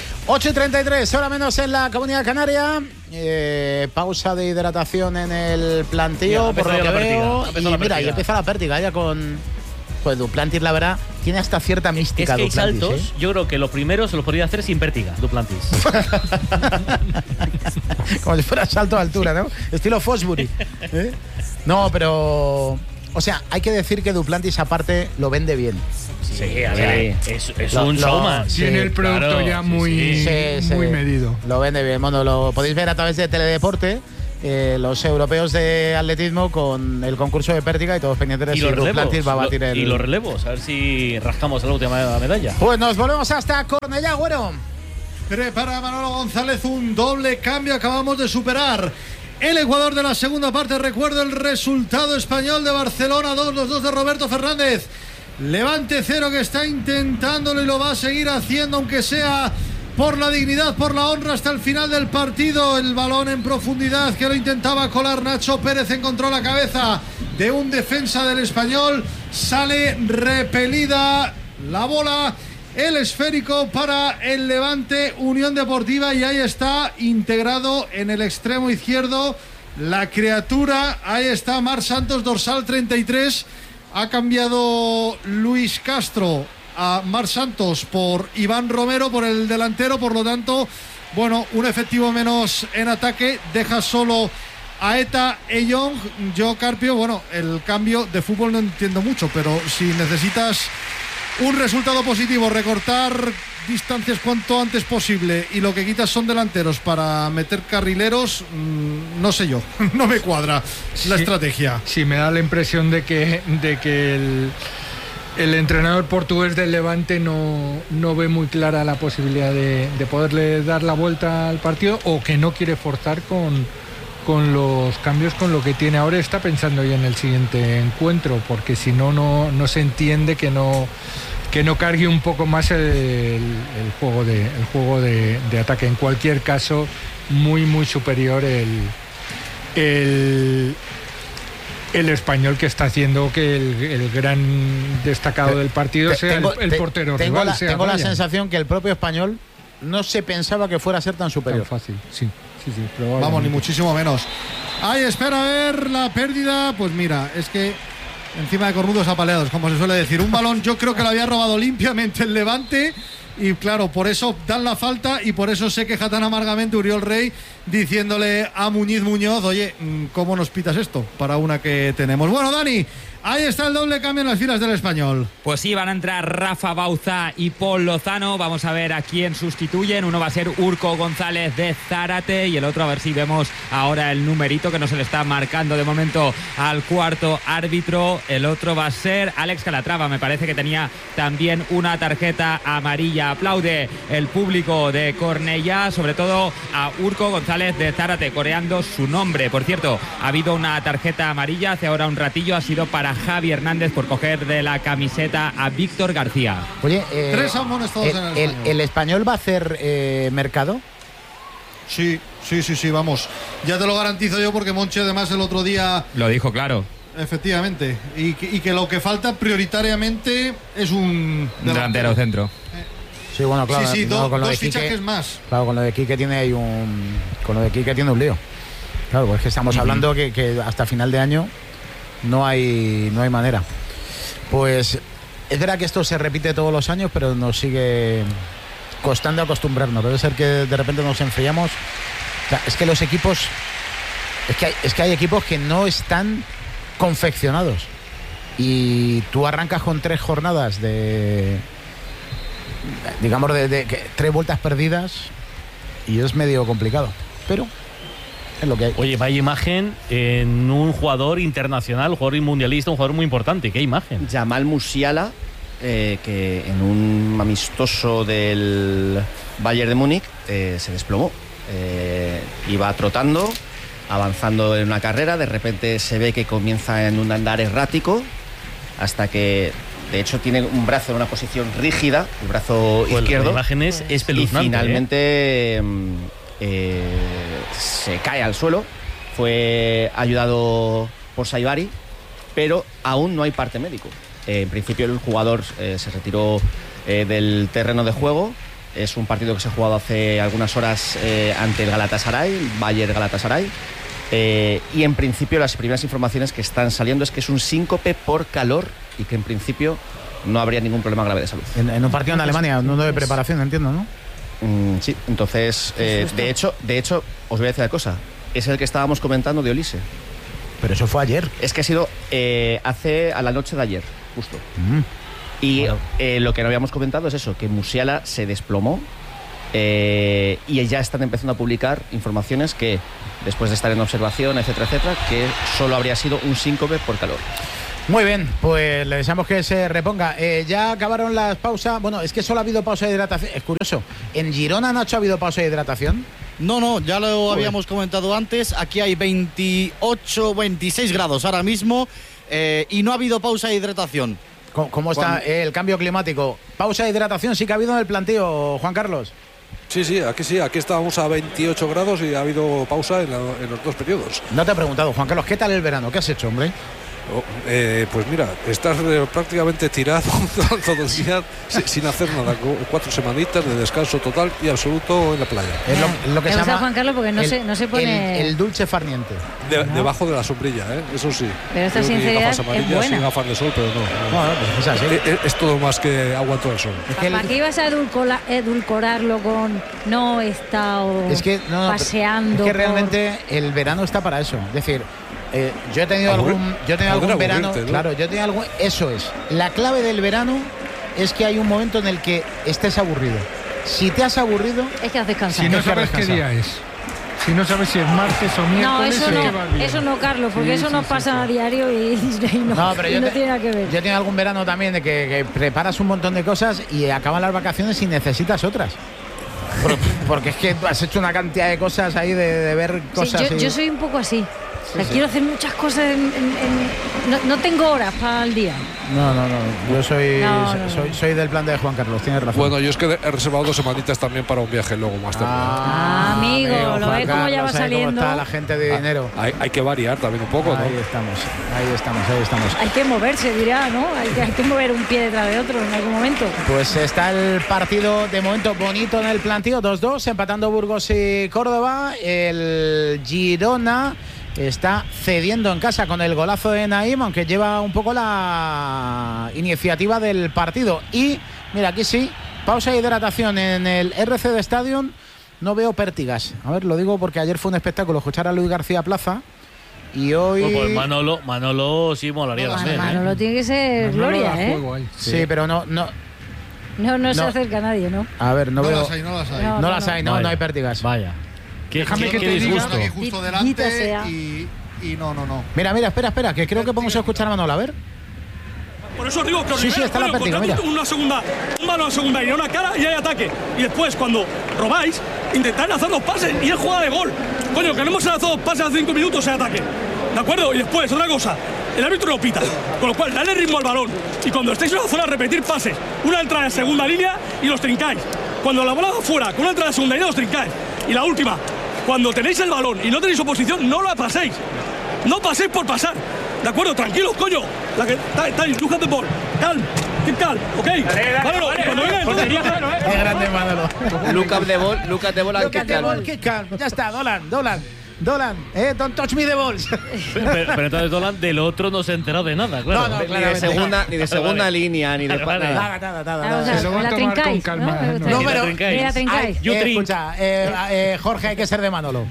8:33, hora menos en la Comunidad Canaria. Pausa de hidratación en el planteo, por lo que veo. Y mira, y empieza la pértiga ya con Pues Duplantis, la verdad, tiene hasta cierta mística. Es que hay Duplantis, saltos, yo creo que los primeros se los podría hacer sin vértiga, Duplantis. Como si fuera salto de altura, ¿no? Estilo Fosbury. No, pero... O sea, hay que decir que Duplantis aparte lo vende bien. Sí, a ver, es un showman. Tiene el producto ya muy medido. Lo vende bien. Bueno, lo podéis ver a través de Teledeporte. Los europeos de atletismo con el concurso de pértiga y todos pendientes de si Duplantis va a batir el... Y los relevos, a ver si rascamos la última medalla. Pues nos volvemos hasta Cornellá, Güero. Prepara Manolo González un doble cambio. Acabamos de superar el Ecuador de la segunda parte. Recuerdo el resultado: Español de Barcelona 2, los dos de Roberto Fernández. Levante 0, que está intentándolo y lo va a seguir haciendo, aunque sea por la dignidad, por la honra, hasta el final del partido. El balón en profundidad que lo intentaba colar Nacho Pérez, encontró la cabeza de un defensa del Español, sale repelida la bola, el esférico para el Levante Unión Deportiva, y ahí está integrado en el extremo izquierdo la criatura. Ahí está Marc Santos, dorsal 33. Ha cambiado Luis Castro a Marc Santos por Iván Romero, por el delantero. Por lo tanto, bueno, un efectivo menos en ataque, deja solo a Eta Eyong. Yo, Carpio, bueno, el cambio de fútbol no entiendo mucho, pero si necesitas un resultado positivo, recortar distancias cuanto antes posible, y lo que quitas son delanteros para meter carrileros, no sé yo, no me cuadra la estrategia. Sí, me da la impresión de que el entrenador portugués del Levante no ve muy clara la posibilidad de poderle dar la vuelta al partido, o que no quiere forzar con los cambios, con lo que tiene ahora. Está pensando ya en el siguiente encuentro, porque si no se entiende que no cargue un poco más el juego de ataque. En cualquier caso, muy superior el Español, que está haciendo que el gran destacado del partido sea el portero rival. Tengo la sensación que el propio Español no se pensaba que fuera a ser tan superior. Tan fácil, sí. Vamos, ni muchísimo menos. Ahí espera a ver la pérdida. Pues mira, es que encima de cornudos apaleados, como se suele decir. Un balón, yo creo que lo había robado limpiamente el Levante, y claro, por eso dan la falta, y por eso se queja tan amargamente Uriol Rey, diciéndole a Muñoz, oye, ¿cómo nos pitas esto para una que tenemos? Bueno, Dani, ahí está el doble cambio en las filas del Español. Pues sí, van a entrar Rafa Bauza y Paul Lozano. Vamos a ver a quién sustituyen. Uno va a ser Urco González de Zárate, y el otro, a ver si vemos ahora el numerito que no se le está marcando de momento al cuarto árbitro. El otro va a ser Alex Calatrava. Me parece que tenía también una tarjeta amarilla. Aplaude el público de Cornellá, sobre todo a Urco González de Zárate, coreando su nombre. Por cierto, ha habido una tarjeta amarilla hace ahora un ratillo, ha sido para Javi Hernández por coger de la camiseta a Víctor García. Oye, 3 amonestados en el Español va a hacer mercado. Sí, vamos. Ya te lo garantizo yo, porque Monchi además el otro día lo dijo claro. Efectivamente. Y que lo que falta prioritariamente es un delantero centro. Sí, bueno, claro. Sí, no, con lo dos de Quique, fichajes más. Claro, con lo de Quique tiene un lío. Claro, pues es que estamos hablando que hasta final de año no hay manera. Pues es verdad que esto se repite todos los años, pero nos sigue costando acostumbrarnos. Debe ser que de repente nos enfriamos. O sea, es que los equipos, es que hay equipos que no están confeccionados, y tú arrancas con 3 jornadas de 3 vueltas perdidas, y es medio complicado, pero es lo que hay. Oye, vaya imagen en un jugador internacional, un jugador mundialista, un jugador muy importante. ¿Qué imagen? Jamal Musiala, que en un amistoso del Bayern de Múnich se desplomó. Iba trotando, avanzando en una carrera, de repente se ve que comienza en un andar errático, hasta que de hecho tiene un brazo en una posición rígida, el brazo izquierdo. La imagen es espeluznante. Y finalmente se cae al suelo. Fue ayudado por Saibari, pero aún no hay parte médico. En principio el jugador se retiró del terreno de juego. Es un partido que se ha jugado hace algunas horas ante el Galatasaray, Bayer Galatasaray. Y en principio las primeras informaciones que están saliendo es que es un síncope por calor y que en principio no habría ningún problema grave de salud. En un partido en Alemania, no de preparación, entiendo, ¿no? Sí, entonces, de hecho, os voy a decir una cosa, es el que estábamos comentando de Olise. Pero eso fue ayer. Es que ha sido a la noche de ayer, justo. Y lo que no habíamos comentado es eso, que Musiala se desplomó y ya están empezando a publicar informaciones que, después de estar en observación, etcétera, etcétera, que solo habría sido un síncope por calor. Muy bien, pues le deseamos que se reponga. Ya acabaron las pausas. Bueno, es que solo ha habido pausa de hidratación. Es curioso. ¿En Girona, Nacho, ha habido pausa de hidratación? No, ya lo habíamos comentado antes. Aquí hay 28, 26 grados ahora mismo y no ha habido pausa de hidratación. ¿Cómo está el cambio climático? Pausa de hidratación sí que ha habido en el planteo, Juan Carlos. Sí, aquí estábamos a 28 grados y ha habido pausa en los dos periodos. No te he preguntado, Juan Carlos, ¿qué tal el verano? ¿Qué has hecho, hombre? Pues mira, estás prácticamente tirado todos los días sin hacer nada, 4 semanitas de descanso total y absoluto en la playa. Es lo que se llama Juan Carlos porque no se pone el dulce farniente. Debajo de la sombrilla, eso sí. Pero esta sinceridad gafas amarillas, es buena. sin gafas de sol, pero no. Bueno, pues es así. Es todo más que aguanto el sol. ¿Para qué ibas a edulcorarlo con no he estado paseando? Es que realmente el verano está para eso. Es decir, yo he tenido algún verano, ¿no? Claro, yo he tenido algún. Eso es. La clave del verano es que hay un momento en el que estés aburrido. Si te has aburrido, es que has descansado. Si no sabes qué día es. Si no sabes si es martes o miércoles. No, eso no, Carlos, porque eso nos pasa a diario y no tiene nada que ver. Yo he tenido algún verano también de que preparas un montón de cosas y acaban las vacaciones y necesitas otras. Porque es que has hecho una cantidad de cosas ahí de ver cosas. Yo soy un poco así. Quiero hacer muchas cosas no tengo horas para el día. No. Yo soy del plan de Juan Carlos, tienes razón. Bueno, yo es que he reservado 2 semanitas también para un viaje luego más tarde. Amigo, lo ves como ya va saliendo. Cómo está la gente de dinero. Hay que variar también un poco, Ahí estamos. Hay que moverse, dirá, ¿no? Hay que mover un pie detrás de otro en algún momento. Pues está el partido de momento bonito en el planteo, 2-2, empatando Burgos y Córdoba. El Girona está cediendo en casa con el golazo de Naim, aunque lleva un poco la iniciativa del partido. Y mira, aquí sí, pausa de hidratación en el RCD Stadium. No veo pértigas. A ver, lo digo porque ayer fue un espectáculo escuchar a Luis García Plaza. Y hoy. Pues Manolo sí molaría también. Manolo tiene que ser gloria, Sí, pero no se acerca a nadie, ¿no? A ver, no veo. No las hay. No hay pértigas. Vaya. Déjame que te disgusto. Aquí justo delante y no. Mira, espera, que creo que podemos escuchar a Manolo, a ver. Por eso os digo que sí, está la pértiga, mira. un balón a segunda y una cara y hay ataque. Y después, cuando robáis, intentad lanzar 2 pases y es jugada de gol. Coño, que no hemos lanzado 2 pases hace 5 minutos en ataque. ¿De acuerdo? Y después, otra cosa, el árbitro lo pita. Con lo cual, dale ritmo al balón. Y cuando estéis en la zona, repetir pases. Una entrada en segunda línea y los trincáis. Cuando la bola va fuera, con una entrada en segunda línea, los trincáis. Y la última, cuando tenéis el balón y no tenéis oposición, no la paséis. No paséis por pasar. ¿De acuerdo? Tranquilos, coño. Look at the ball. Calm. Keep calm. ¿Ok? Manolo, cuando venga el portería, qué grande Manolo. Look at the ball and keep calm. Ya está, Dolan, don't touch me the balls. Pero entonces Dolan del otro no se ha enterado de nada, claro. No, ni de segunda línea, ni de nada. Se lo va a tomar con calma. No, pero escucha, Jorge, hay que ser de Manolo.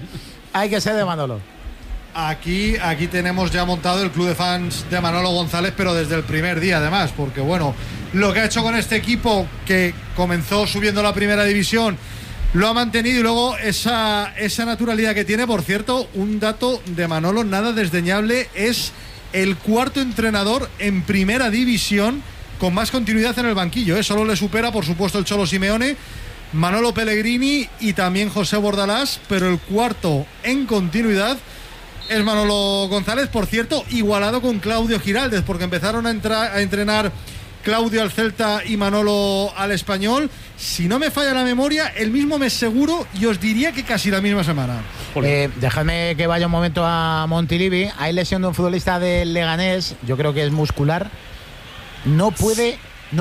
Aquí tenemos ya montado el club de fans de Manolo González, pero desde el primer día además, porque bueno, lo que ha hecho con este equipo que comenzó subiendo a la primera división lo ha mantenido y luego esa naturalidad que tiene. Por cierto, un dato de Manolo nada desdeñable, es el 4º entrenador en primera división con más continuidad en el banquillo, solo le supera por supuesto el Cholo Simeone, Manolo Pellegrini y también José Bordalás, pero el 4º en continuidad es Manolo González, por cierto, igualado con Claudio Giraldez, porque empezaron a entrenar Claudio al Celta y Manolo al Español. Si no me falla la memoria, el mismo mes seguro, y os diría que casi la misma semana. Dejadme que vaya un momento a Montilivi. Hay lesión de un futbolista del Leganés, yo creo que es muscular. No puede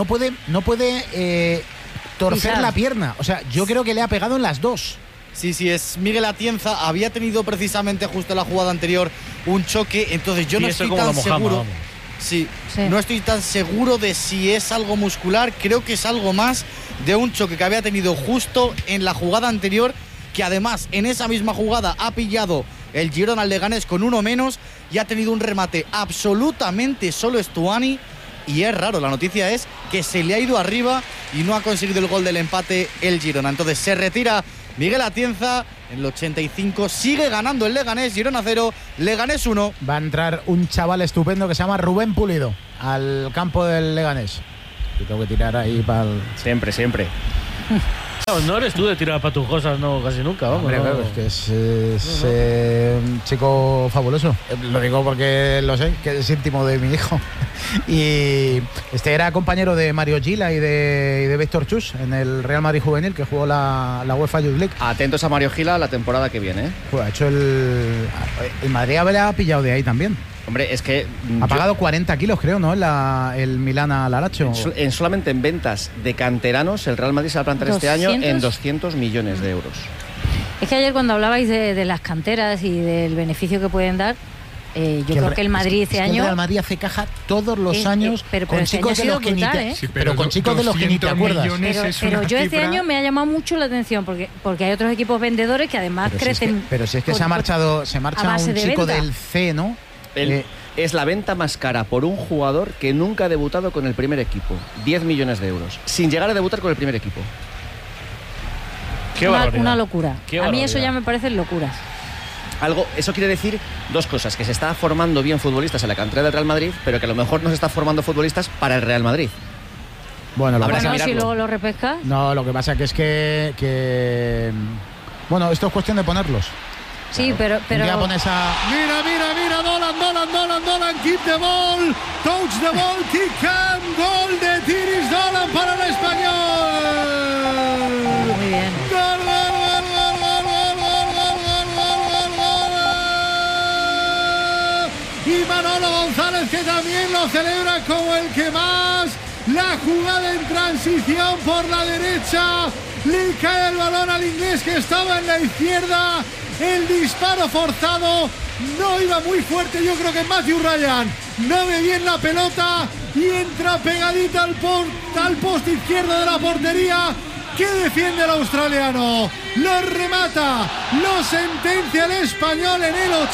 torcer la pierna. O sea, yo creo que le ha pegado en las dos. Sí, es Miguel Atienza. Había tenido precisamente justo en la jugada anterior un choque, entonces yo no estoy tan seguro. Sí, no estoy tan seguro de si es algo muscular, creo que es algo más de un choque que había tenido justo en la jugada anterior, que además en esa misma jugada ha pillado el Girona al Leganés con uno menos y ha tenido un remate absolutamente solo Stuani. Y es raro, la noticia es que se le ha ido arriba y no ha conseguido el gol del empate el Girona. Entonces se retira Miguel Atienza en el 85, sigue ganando el Leganés, Girona 0, Leganés 1. Va a entrar un chaval estupendo que se llama Rubén Pulido al campo del Leganés. Y tengo que tirar ahí para el... Siempre. No eres tú de tirar para tus cosas, no, casi nunca. Vamos, hombre, claro, es que es un chico fabuloso. Lo digo porque lo sé, que es íntimo de mi hijo. Y este era compañero de Mario Gila y de Víctor Chus en el Real Madrid Juvenil, que jugó la UEFA Youth League. Atentos a Mario Gila la temporada que viene. Pues ha hecho el Madrid habrá pillado de ahí también. Hombre, es que... Ha pagado 40 kilos, creo, ¿no? El Milán al Aracho. Solamente en ventas de canteranos, el Real Madrid se va a plantar este año en 200 millones de euros. Es que ayer cuando hablabais de las canteras y del beneficio que pueden dar, yo creo que el Madrid este año... El Real Madrid hace caja todos los años con chicos de los que ni te... Sí, pero con chicos de los que ni te acuerdas. Pero yo este año me ha llamado mucho la atención porque hay otros equipos vendedores que además crecen... Pero si es que se marcha un chico del C, ¿no? Es la venta más cara por un jugador que nunca ha debutado con el primer equipo. 10 millones de euros. Sin llegar a debutar con el primer equipo. Una locura. A mí eso ya me parecen locuras. Eso quiere decir dos cosas: que se está formando bien futbolistas en la cantera del Real Madrid, pero que a lo mejor no se está formando futbolistas para el Real Madrid. Bueno, si luego lo repescas. No, lo que pasa que es que bueno, esto es cuestión de ponerlos. Sí, pero... Mira, Dolan, keep the ball, touch the ball, kick and gol de Tiris Dolan para el Español. Muy bien. Gol. Y Manolo González, que también lo celebra como el que más. La jugada en transición por la derecha, le cae el balón al inglés que estaba en la izquierda. El disparo forzado no iba muy fuerte, yo creo que Matthew Ryan no ve bien la pelota y entra pegadita al poste izquierdo de la portería que defiende el australiano. Lo remata, lo sentencia el Español en el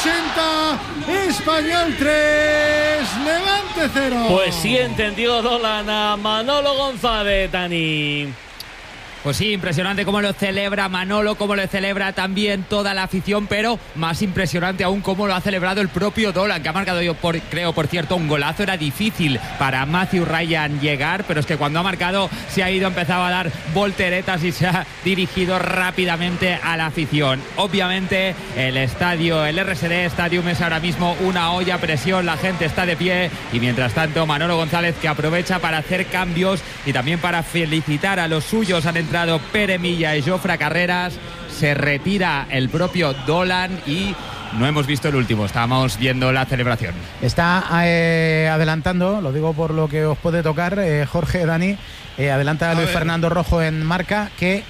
80. Español 3, Levante 0. Pues sí entendió Dolan a Manolo González, Dani. Pues sí, impresionante cómo lo celebra Manolo, cómo lo celebra también toda la afición, pero más impresionante aún cómo lo ha celebrado el propio Dolan, que ha marcado, creo, por cierto, un golazo. Era difícil para Matthew Ryan llegar, pero es que cuando ha marcado se ha ido, empezado a dar volteretas y se ha dirigido rápidamente a la afición. Obviamente el estadio, el RSD Stadium, es ahora mismo una olla a presión, la gente está de pie y mientras tanto Manolo González, que aprovecha para hacer cambios y también para felicitar a los suyos. Han entrado Pere Milla y Jofre Carreras, se retira el propio Dolan y no hemos visto el último, estábamos viendo la celebración. Está adelantando, lo digo por lo que os puede tocar, Jorge, Dani, adelanta a Luis Fernando Rojo en marca, que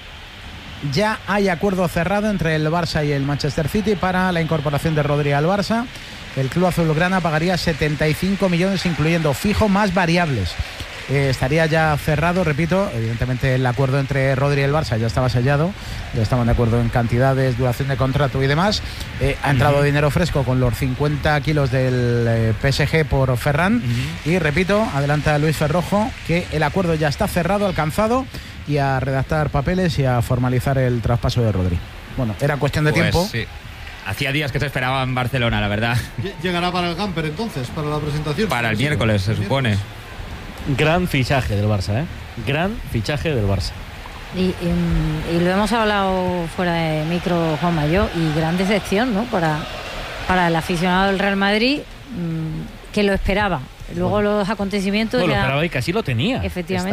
ya hay acuerdo cerrado entre el Barça y el Manchester City para la incorporación de Rodri al Barça. El club azulgrana pagaría 75 millones, incluyendo fijo más variables. Estaría ya cerrado, repito, evidentemente el acuerdo entre Rodri y el Barça ya estaba sellado, ya estaban de acuerdo en cantidades, duración de contrato y demás. Ha entrado dinero fresco con los 50 kilos del PSG por Ferran y repito, adelanta Luis Ferrojo, que el acuerdo ya está cerrado, alcanzado, y a redactar papeles y a formalizar el traspaso de Rodri. Bueno, era cuestión de tiempo. Sí. Hacía días que se esperaba en Barcelona, la verdad. ¿Llegará para el Gamper entonces, para la presentación? Para el miércoles, se supone. Gran fichaje del Barça, ¿eh? Gran fichaje del Barça. Y lo hemos hablado fuera de micro, Juanma y yo, y gran decepción, ¿no? Para el aficionado del Real Madrid, que lo esperaba. Luego los acontecimientos lo esperaba y casi lo tenía. Efectivamente.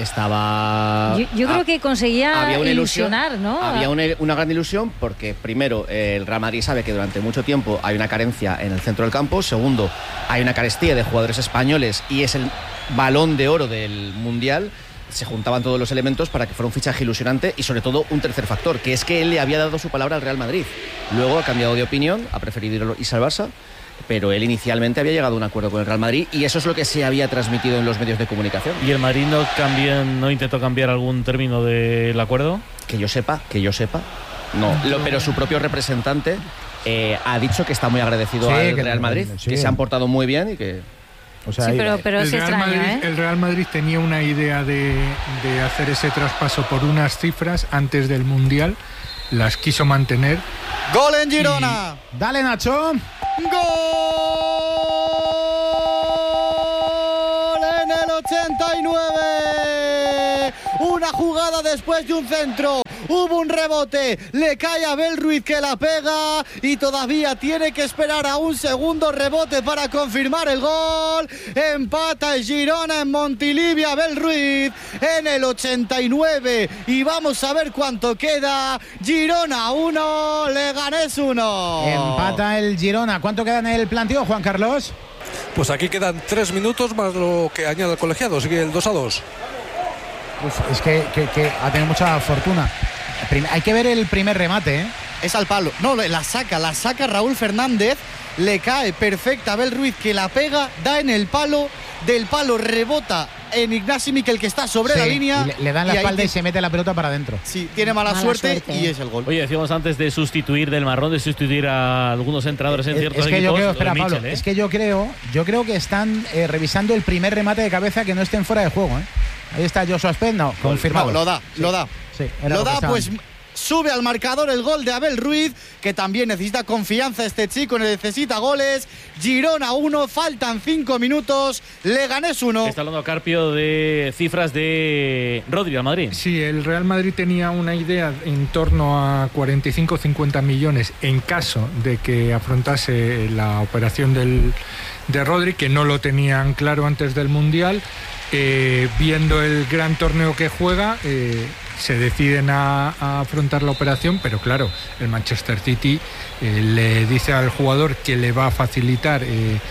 Estaba yo creo que conseguía ilusionar, ¿no? Había una gran ilusión porque, primero, el Real Madrid sabe que durante mucho tiempo hay una carencia en el centro del campo. Segundo, hay una carestía de jugadores españoles y es el balón de oro del Mundial. Se juntaban todos los elementos para que fuera un fichaje ilusionante y, sobre todo, un tercer factor, que es que él le había dado su palabra al Real Madrid. Luego ha cambiado de opinión, ha preferido irse al Barça. pero él inicialmente había llegado a un acuerdo con el Real Madrid y eso es lo que se había transmitido en los medios de comunicación. ¿Y el Madrid no intentó cambiar algún término del acuerdo? Que yo sepa, no. Pero su propio representante ha dicho que está muy agradecido al Real Madrid, que se han portado muy bien y que... O sea, sí, pero es extraño, el Real Madrid tenía una idea de hacer ese traspaso por unas cifras antes del Mundial, las quiso mantener. ¡Gol en Girona! ¡Dale, Nacho! ¡Gol en el 89! Una jugada después de un centro. Hubo un rebote, le cae a Abel Ruiz que la pega y todavía tiene que esperar a un segundo rebote para confirmar el gol. Empata el Girona en Montilivi, Abel Ruiz en el 89 y vamos a ver cuánto queda. Girona 1, Leganés 1. Empata el Girona. ¿Cuánto queda en el planteo, Juan Carlos? Pues aquí quedan 3 minutos más lo que añade el colegiado, sigue el 2-2. Es que ha tenido mucha fortuna. Hay que ver el primer remate, ¿eh? Es al palo. No, la saca Raúl Fernández. Le cae perfecta a Abel Ruiz que la pega, da en el palo. Del palo rebota en Ignasi Miquel que está sobre la línea. Le dan la espalda y se mete la pelota para adentro. Sí, tiene mala suerte y es el gol. Oye, decíamos antes de sustituir del marrón, de sustituir a algunos entrenadores en ciertos equipos. Yo creo, espera, Pablo, es que yo creo que están revisando el primer remate de cabeza que no estén fuera de juego, ¿eh? Ahí está Joshua Spence, no, confirmado. No, lo da. Sí, pues sube al marcador el gol de Abel Ruiz, que también necesita confianza este chico, necesita goles. Girona 1, faltan 5 minutos, Leganés 1. Está hablando Carpio de cifras de Rodri al Madrid. Sí, el Real Madrid tenía una idea en torno a 45-50 millones en caso de que afrontase la operación de Rodri, que no lo tenían claro antes del Mundial. Viendo el gran torneo que juega, se deciden a afrontar la operación, pero claro, el Manchester City le dice al jugador que le va a facilitar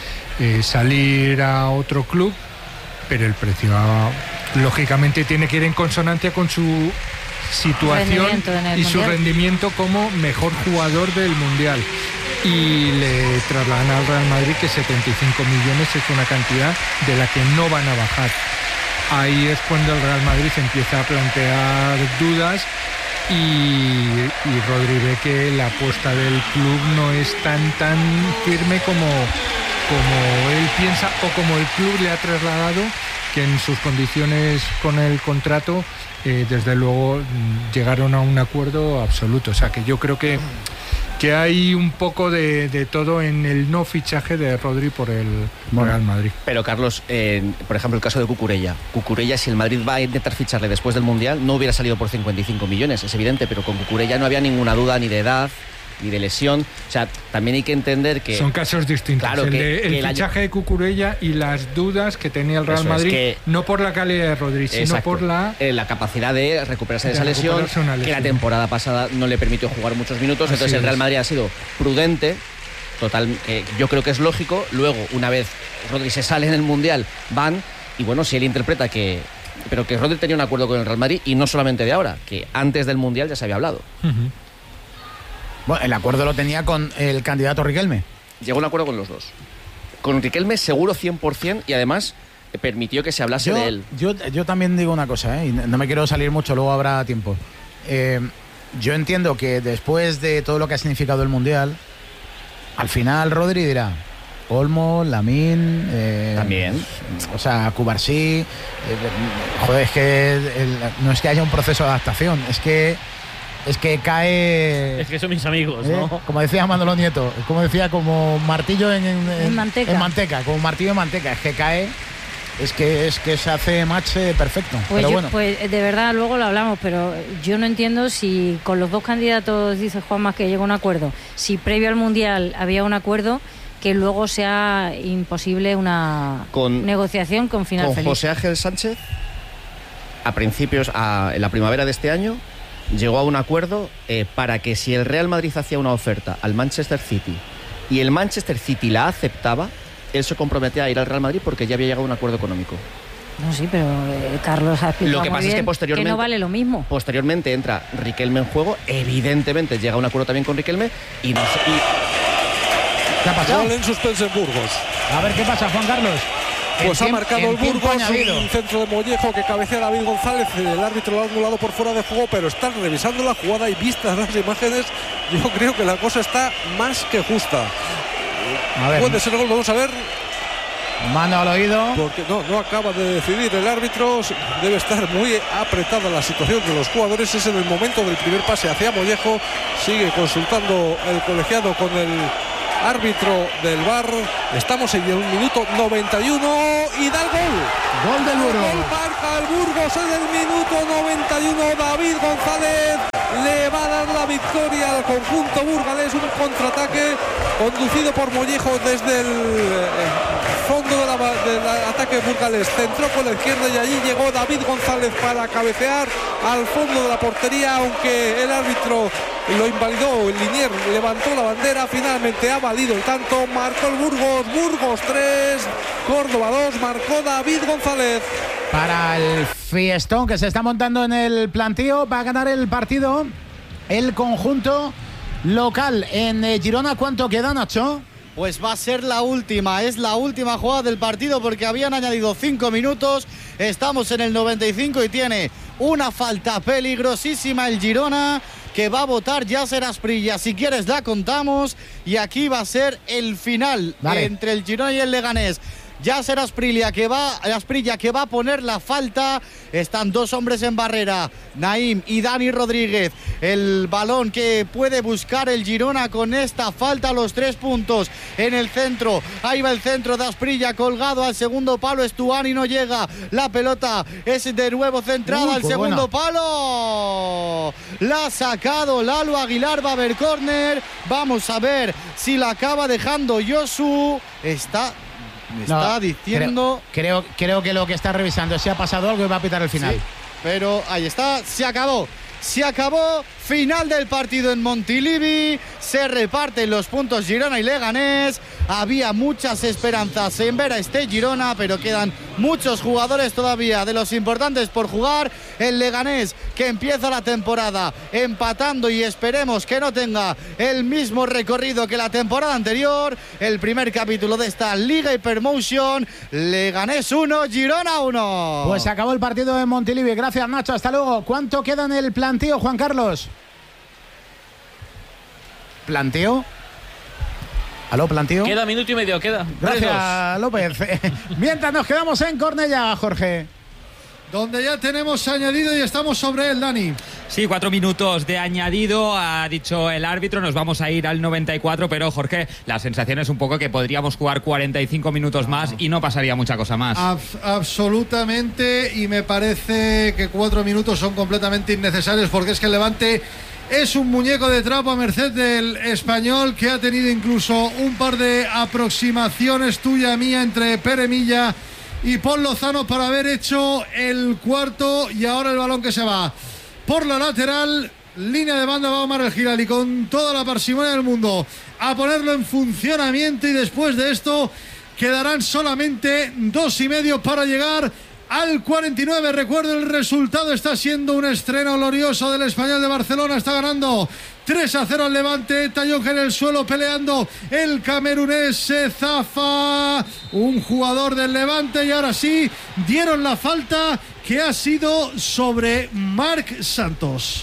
salir a otro club, pero el precio lógicamente tiene que ir en consonancia con su situación y su rendimiento como mejor jugador del Mundial. Y le trasladan al Real Madrid que 75 millones es una cantidad de la que no van a bajar. Ahí es cuando el Real Madrid empieza a plantear dudas y Rodri ve que la apuesta del club no es tan firme como él piensa o como el club le ha trasladado, que en sus condiciones con el contrato desde luego llegaron a un acuerdo absoluto. O sea que yo creo que hay un poco de todo en el no fichaje de Rodri por el Real Madrid. Pero Carlos, por ejemplo, el caso de Cucurella, si el Madrid va a intentar ficharle después del Mundial, no hubiera salido por 55 millones, es evidente, pero con Cucurella no había ninguna duda ni de edad ni de lesión. O sea, también hay que entender que... Son casos distintos. Claro, el fichaje de Cucurella y las dudas que tenía el Real Madrid, no por la calidad de Rodri, sino por la capacidad de recuperarse de esa lesión, que la temporada pasada no le permitió jugar muchos minutos. Así entonces el Real Madrid ha sido prudente, yo creo que es lógico. Luego, una vez Rodri se sale en el Mundial, van, y bueno, si él interpreta pero que Rodri tenía un acuerdo con el Real Madrid, y no solamente de ahora, que antes del Mundial ya se había hablado. Bueno, el acuerdo lo tenía con el candidato Riquelme. Llegó a un acuerdo con los dos. Con Riquelme seguro 100%, y además permitió que se hablase de él. Yo también digo una cosa, y no me quiero salir mucho, luego habrá tiempo. Yo entiendo que después de todo lo que ha significado el Mundial, al final Rodri dirá: Olmo, Lamine, también. O sea, Cubarsí. Joder, es que no es que haya un proceso de adaptación, es que cae... Es que son mis amigos, ¿no? Como decía Manolo Nieto, como martillo en manteca, como martillo en manteca, es que cae, es que se hace match perfecto. Pues, pero bueno. Pues de verdad, luego lo hablamos, pero yo no entiendo si con los dos candidatos, dice Juanma, que llega a un acuerdo, si previo al Mundial había un acuerdo, que luego sea imposible una negociación con final feliz. Con José Ángel Sánchez, en la primavera de este año, llegó a un acuerdo para que si el Real Madrid hacía una oferta al Manchester City y el Manchester City la aceptaba, él se comprometía a ir al Real Madrid porque ya había llegado a un acuerdo económico. No, sí, pero Carlos ha explicado lo que pasa muy bien es que posteriormente, que no vale lo mismo. Posteriormente entra Riquelme en juego, evidentemente llega a un acuerdo también con Riquelme y ¿Qué ha pasado? Gol en suspenso en Burgos. A ver qué pasa, Juan Carlos. Pues ha marcado el Burgos, añadido. un centro de Mollejo que cabecea David González. El árbitro lo ha anulado por fuera de juego, pero están revisando la jugada y vistas las imágenes, yo creo que la cosa está más que justa. A ver. Puede ser gol, vamos a ver. Mano al oído. Porque no acaba de decidir el árbitro. Debe estar muy apretada la situación de los jugadores. Es en el momento del primer pase hacia Mollejo. Sigue consultando el colegiado con el árbitro del VAR. Estamos en el minuto 91 y da el gol. Gol del Burgos. Marca el Burgos en el minuto 91. David González le va a dar la victoria al conjunto burgalés. Un contraataque conducido por Mollejo desde el fondo del ataque burgalés. Centró con la izquierda y allí llegó David González para cabecear al fondo de la portería, aunque el árbitro lo invalidó. El linier levantó la bandera, finalmente ha valido el tanto. Marcó el Burgos 3, Córdoba 2, marcó David González. Para el fiestón que se está montando en el plantío, va a ganar el partido el conjunto local. En Girona, ¿cuánto queda, Nacho? Pues va a ser la última, es la última jugada del partido porque habían añadido 5 minutos, estamos en el 95 y tiene una falta peligrosísima el Girona que va a votar Yasser Asprilla. Si quieres la contamos y aquí va a ser el final entre el Girona y el Leganés. Yasser Asprilla que va a poner la falta. Están dos hombres en barrera, Naim y Dani Rodríguez. El balón que puede buscar el Girona con esta falta, los 3 puntos en el centro. Ahí va el centro de Asprilla colgado al segundo palo. Estuani no llega. La pelota es de nuevo centrada al segundo palo. La ha sacado Lalo Aguilar. Va a haber córner. Vamos a ver si la acaba dejando Josu. Me está diciendo... Creo que lo que está revisando es si ha pasado algo y va a pitar el final. Sí, pero ahí está, se acabó. Final del partido en Montilivi. Se reparten los puntos Girona y Leganés. Había muchas esperanzas en ver a este Girona, pero quedan muchos jugadores todavía de los importantes por jugar. El Leganés que empieza la temporada empatando y esperemos que no tenga el mismo recorrido que la temporada anterior. El primer capítulo de esta Liga Hypermotion. Leganés 1, Girona 1. Pues se acabó el partido en Montilivi. Gracias, Nacho. Hasta luego. ¿Cuánto queda en el plantío, Juan Carlos? ¿Planteo? ¿Aló, planteo? Queda minuto y medio, queda. Gracias, López. Mientras nos quedamos en Cornellá, Jorge. Donde ya tenemos añadido y estamos sobre él, Dani. Sí, 4 minutos de añadido, ha dicho el árbitro, nos vamos a ir al 94, pero Jorge, la sensación es un poco que podríamos jugar 45 minutos más y no pasaría mucha cosa más. Absolutamente, y me parece que 4 minutos son completamente innecesarios porque es que el Levante es un muñeco de trapo a merced del Español, que ha tenido incluso un par de aproximaciones tuya mía entre Pere Milla y Paul Lozano para haber hecho el cuarto, y ahora el balón que se va por la lateral, línea de banda, va Omar El Hilali con toda la parsimonia del mundo a ponerlo en funcionamiento, y después de esto quedarán solamente 2,5 para llegar al 49. Recuerdo, el resultado está siendo un estreno glorioso del Español de Barcelona. Está ganando 3-0 al Levante. Tallón en el suelo peleando el camerunés. Se zafa un jugador del Levante y ahora sí dieron la falta, que ha sido sobre Marc Santos.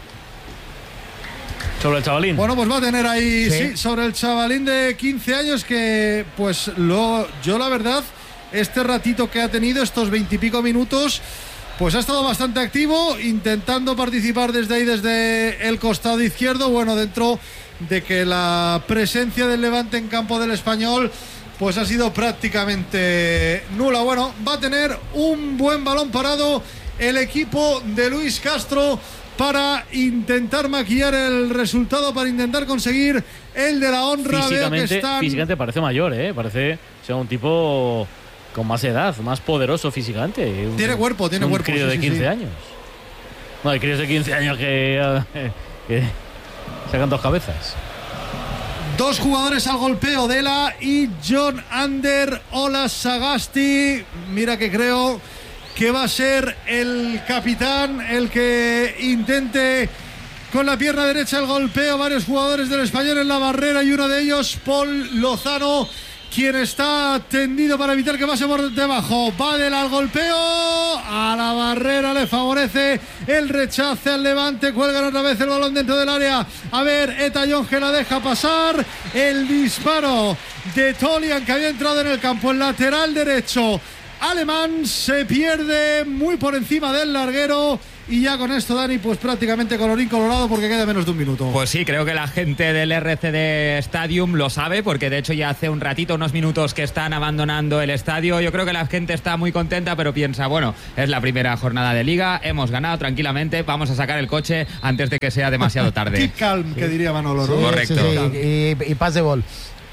Sobre el chavalín. Bueno, pues va a tener ahí, sí, sobre el chavalín de 15 años que, pues, yo la verdad, este ratito que ha tenido, estos 20 y pico minutos, pues ha estado bastante activo, intentando participar desde ahí, desde el costado izquierdo. Bueno, dentro de que la presencia del Levante en campo del Español pues ha sido prácticamente nula. Bueno, va a tener un buen balón parado el equipo de Luis Castro para intentar maquillar el resultado, para intentar conseguir el de la honra. Físicamente parece mayor, parece ser un tipo con más edad, más poderoso físicamente. Tiene cuerpo. Un crío de 15 años. No, hay críos de 15 años que sacan 2 cabezas. 2 jugadores al golpeo, Dela y John Ander Olasagasti. Mira que creo que va a ser el capitán el que intente con la pierna derecha el golpeo, varios jugadores del Español en la barrera y uno de ellos, Paul Lozano, quien está tendido para evitar que pase por debajo. Badel al golpeo, a la barrera le favorece el rechace al Levante, cuelgan otra vez el balón dentro del área. A ver, Eta Yonge la deja pasar, el disparo de Tolian, que había entrado en el campo, el lateral derecho alemán, se pierde muy por encima del larguero. Y ya con esto, Dani, pues prácticamente colorín colorado, porque queda menos de un minuto. Pues sí, creo que la gente del RCD Stadium lo sabe, porque de hecho ya hace un ratito, unos minutos que están abandonando el estadio. Yo creo que la gente está muy contenta, pero piensa, bueno, es la primera jornada de Liga, hemos ganado tranquilamente, vamos a sacar el coche antes de que sea demasiado tarde. Keep calm, que diría Manolo, ¿no? Sí, correcto. Sí, y paz de bol.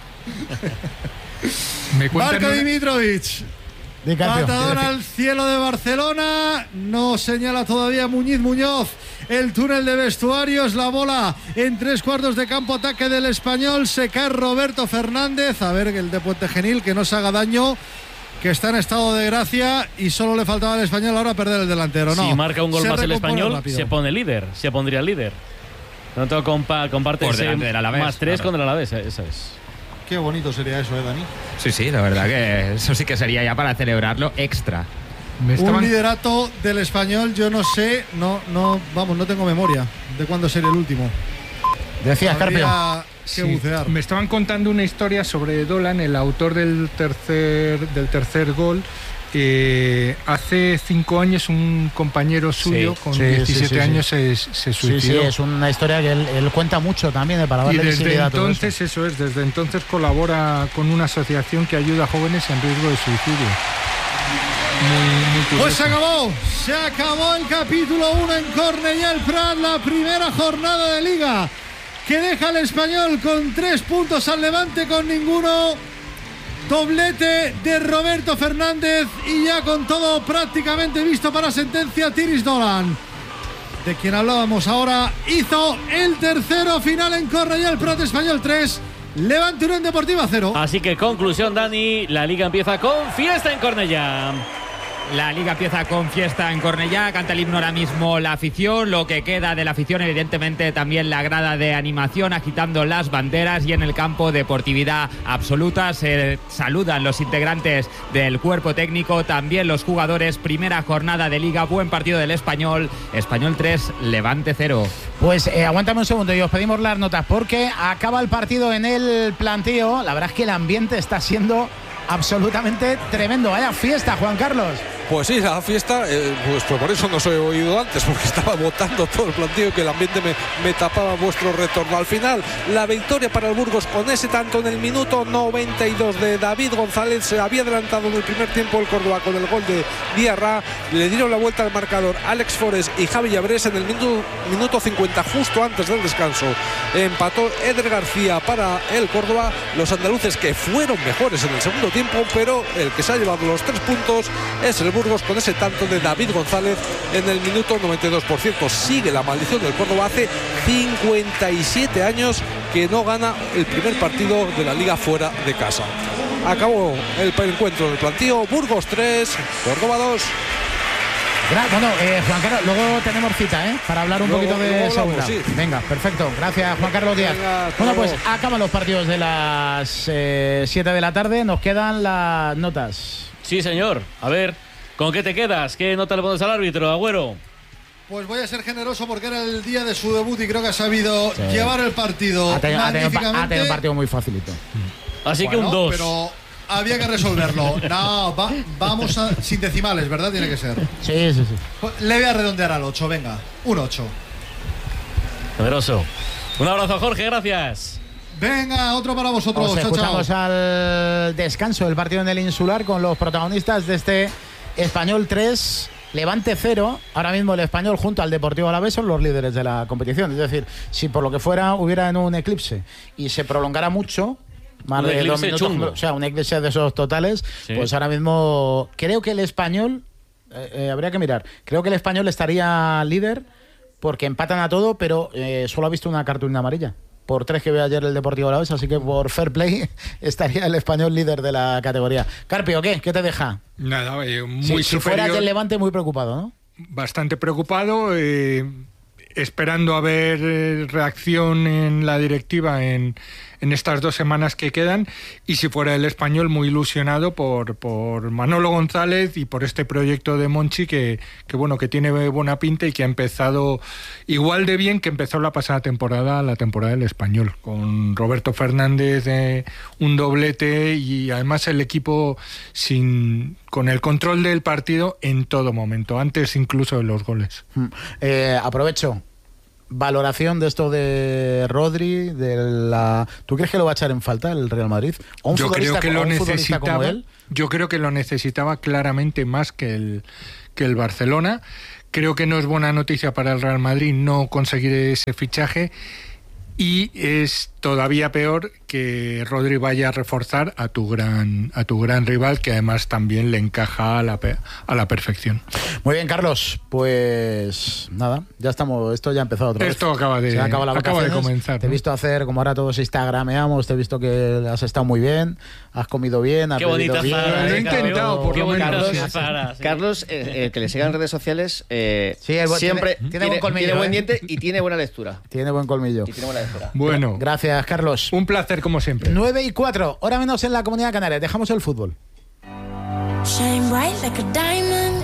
Marko Dimitrovic. Matador al cielo de Barcelona. No señala todavía Muñoz el túnel de vestuarios. La bola en 3/4 de campo, ataque del Español. Se cae Roberto Fernández. A ver, el de Puente Genil, que no se haga daño, que está en estado de gracia, y solo le faltaba al Español ahora perder el delantero. No, si marca un gol se más el Español, rápido. se pone líder, se pondría líder. Tanto comparte por delante del Alavés, más 3 claro. con el Alavés, eso es. Qué bonito sería eso, Dani. Sí, la verdad que eso sí que sería ya para celebrarlo extra. Un liderato del Español, yo no sé, no tengo memoria de cuándo sería el último. Decías, Carpio. Que bucear. Me estaban contando una historia sobre Dolan, el autor del tercer gol. Hace 5 años un compañero suyo con 17 años se suicidó. Sí, es una historia que él cuenta mucho también para darle visibilidad a todo eso. Desde entonces colabora con una asociación que ayuda a jóvenes en riesgo de suicidio. Muy pues se acabó el capítulo 1 en Cornellà el Prat, la primera jornada de Liga, que deja al Español con 3 puntos, al Levante con ninguno. Doblete de Roberto Fernández y ya con todo prácticamente visto para sentencia, Tiris Dolan, de quien hablábamos ahora, hizo el tercero final en Cornellà el Prat. Español 3, Levante Unión Deportiva 0. Así que conclusión, Dani, la Liga empieza con fiesta en Cornellà. La Liga empieza con fiesta en Cornellà, canta el himno ahora mismo la afición, lo que queda de la afición, evidentemente también la grada de animación agitando las banderas, y en el campo deportividad absoluta. Se saludan los integrantes del cuerpo técnico, también los jugadores. Primera jornada de Liga, buen partido del Español 3, Levante 0. Pues aguántame un segundo y os pedimos las notas, porque acaba el partido en el planteo. La verdad es que el ambiente está siendo absolutamente tremendo. Vaya fiesta, Juan Carlos. Pues sí, la fiesta, pues por eso no os he oído antes, porque estaba votando todo el planteo, que el ambiente me tapaba vuestro retorno. Al final, la victoria para el Burgos con ese tanto en el minuto 92 de David González. Se había adelantado en el primer tiempo el Córdoba con el gol de Diarra. Le dieron la vuelta al marcador Alex Forés y Javi Llabrés en el minuto 50, justo antes del descanso. Empató Eder García para el Córdoba. Los andaluces, que fueron mejores en el segundo tiempo, pero el que se ha llevado los 3 puntos es el Burgos con ese tanto de David González en el minuto 92. Por cierto, sigue la maldición del Córdoba. Hace 57 años que no gana el primer partido de la Liga fuera de casa. Acabó el encuentro del planteo. Burgos 3, Córdoba 2. Bueno, Juan Carlos, luego tenemos cita, para hablar un poquito de segunda. Sí. Venga, perfecto. Gracias, Juan Carlos Díaz. Venga, bueno, pues acaban los partidos de las 7 de la tarde. Nos quedan las notas. Sí, señor. A ver, ¿con qué te quedas? ¿Qué nota le pones al árbitro, Agüero? Pues voy a ser generoso porque era el día de su debut y creo que ha sabido llevar el partido ha tenido magníficamente. un partido muy facilito. Así que un 2. Pero había que resolverlo. No, vamos sin decimales, ¿verdad? Tiene que ser. Sí. Le voy a redondear al 8, venga. Un 8. Poderoso. Un abrazo, Jorge, gracias. Venga, otro para vosotros. Os escuchamos al descanso del partido en el Insular con los protagonistas de este Español 3, Levante 0. Ahora mismo el Español junto al Deportivo Alavés son los líderes de la competición. Es decir, si por lo que fuera hubiera en un eclipse y se prolongara mucho, más de 2 minutos, o sea, un eclipse de esos totales, sí. Pues ahora mismo creo que el Español, habría que mirar, creo que el Español estaría líder porque empatan a todo, pero solo ha visto una cartulina amarilla por 3 que veo ayer el Deportivo Alavés, así que por fair play estaría el Español líder de la categoría. Carpio, ¿qué te deja? Nada, muy si fuera del Levante, muy preocupado, ¿no? Bastante preocupado. esperando a ver reacción en la directiva en estas 2 semanas que quedan, y si fuera el Español, muy ilusionado por Manolo González y por este proyecto de Monchi que bueno, que tiene buena pinta y que ha empezado igual de bien que empezó la pasada temporada, la temporada del Español, con Roberto Fernández un doblete, y además el equipo con el control del partido en todo momento, antes incluso de los goles. Aprovecho. Valoración de esto de Rodri, ¿tú crees que lo va a echar en falta el Real Madrid? Yo creo que lo necesitaba. Yo creo que lo necesitaba claramente más que el Barcelona. Creo que no es buena noticia para el Real Madrid no conseguir ese fichaje, y es todavía peor que Rodri vaya a reforzar a tu gran rival, que además también le encaja a la perfección. Muy bien, Carlos, pues nada, ya estamos, esto ya ha empezado otra vez. Esto acaba de comenzar. Te he visto hacer, como ahora todos instagrameamos, te he visto que has estado muy bien, has comido bien, has bebido bien. Lo he intentado, por lo menos. Carlos, que le sigan en redes sociales, siempre tiene buen colmillo, tiene buen diente y tiene buena lectura. Tiene buen colmillo. Y tiene buena lectura. Bueno. Gracias, Carlos. Un placer, como siempre. 9:04, hora menos en la Comunidad Canaria. Dejamos el fútbol. Shine bright like a diamond.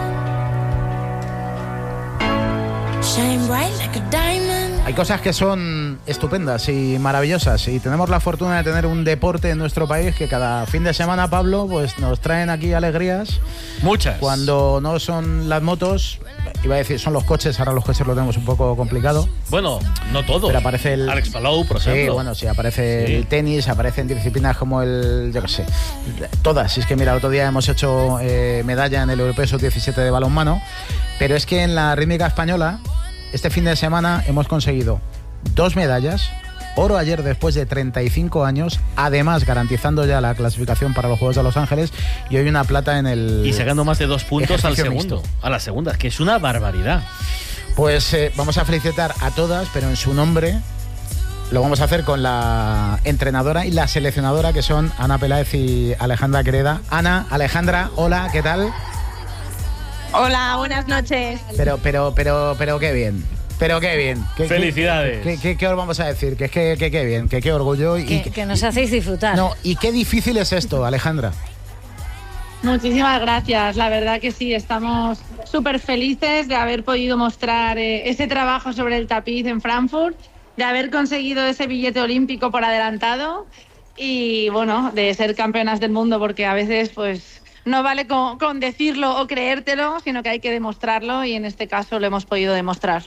Shine bright like a diamond. Hay cosas que son estupendas y maravillosas, y tenemos la fortuna de tener un deporte en nuestro país que cada fin de semana, Pablo, pues nos traen aquí alegrías. Muchas. Cuando no son las motos, iba a decir son los coches, ahora los coches lo tenemos un poco complicado. Bueno, no todo. Pero aparece el Alex Palou, por ejemplo. Sí, bueno, sí, aparece el tenis, aparecen disciplinas como yo qué sé, todas. Es que mira, el otro día hemos hecho medalla en el Europeo Sub-17 de balonmano, pero es que en la rítmica española este fin de semana hemos conseguido 2 medallas, oro ayer después de 35 años, además garantizando ya la clasificación para los Juegos de Los Ángeles, y hoy una plata en el... Y sacando más de 2 puntos al segundo, mixto. a la segunda, que es una barbaridad. Pues vamos a felicitar a todas, pero en su nombre lo vamos a hacer con la entrenadora y la seleccionadora, que son Ana Peláez y Alejandra Quereda. Alejandra, hola, ¿qué tal? Hola, buenas noches. Pero qué bien. Pero qué bien. Felicidades. ¿Qué os vamos a decir? Que qué bien, que qué orgullo. Que nos hacéis disfrutar. No, y qué difícil es esto, Alejandra. Muchísimas gracias. La verdad que sí, estamos súper felices de haber podido mostrar ese trabajo sobre el tapiz en Frankfurt, de haber conseguido ese billete olímpico por adelantado y, bueno, de ser campeonas del mundo, porque a veces, pues... no vale con decirlo o creértelo, sino que hay que demostrarlo, y en este caso lo hemos podido demostrar.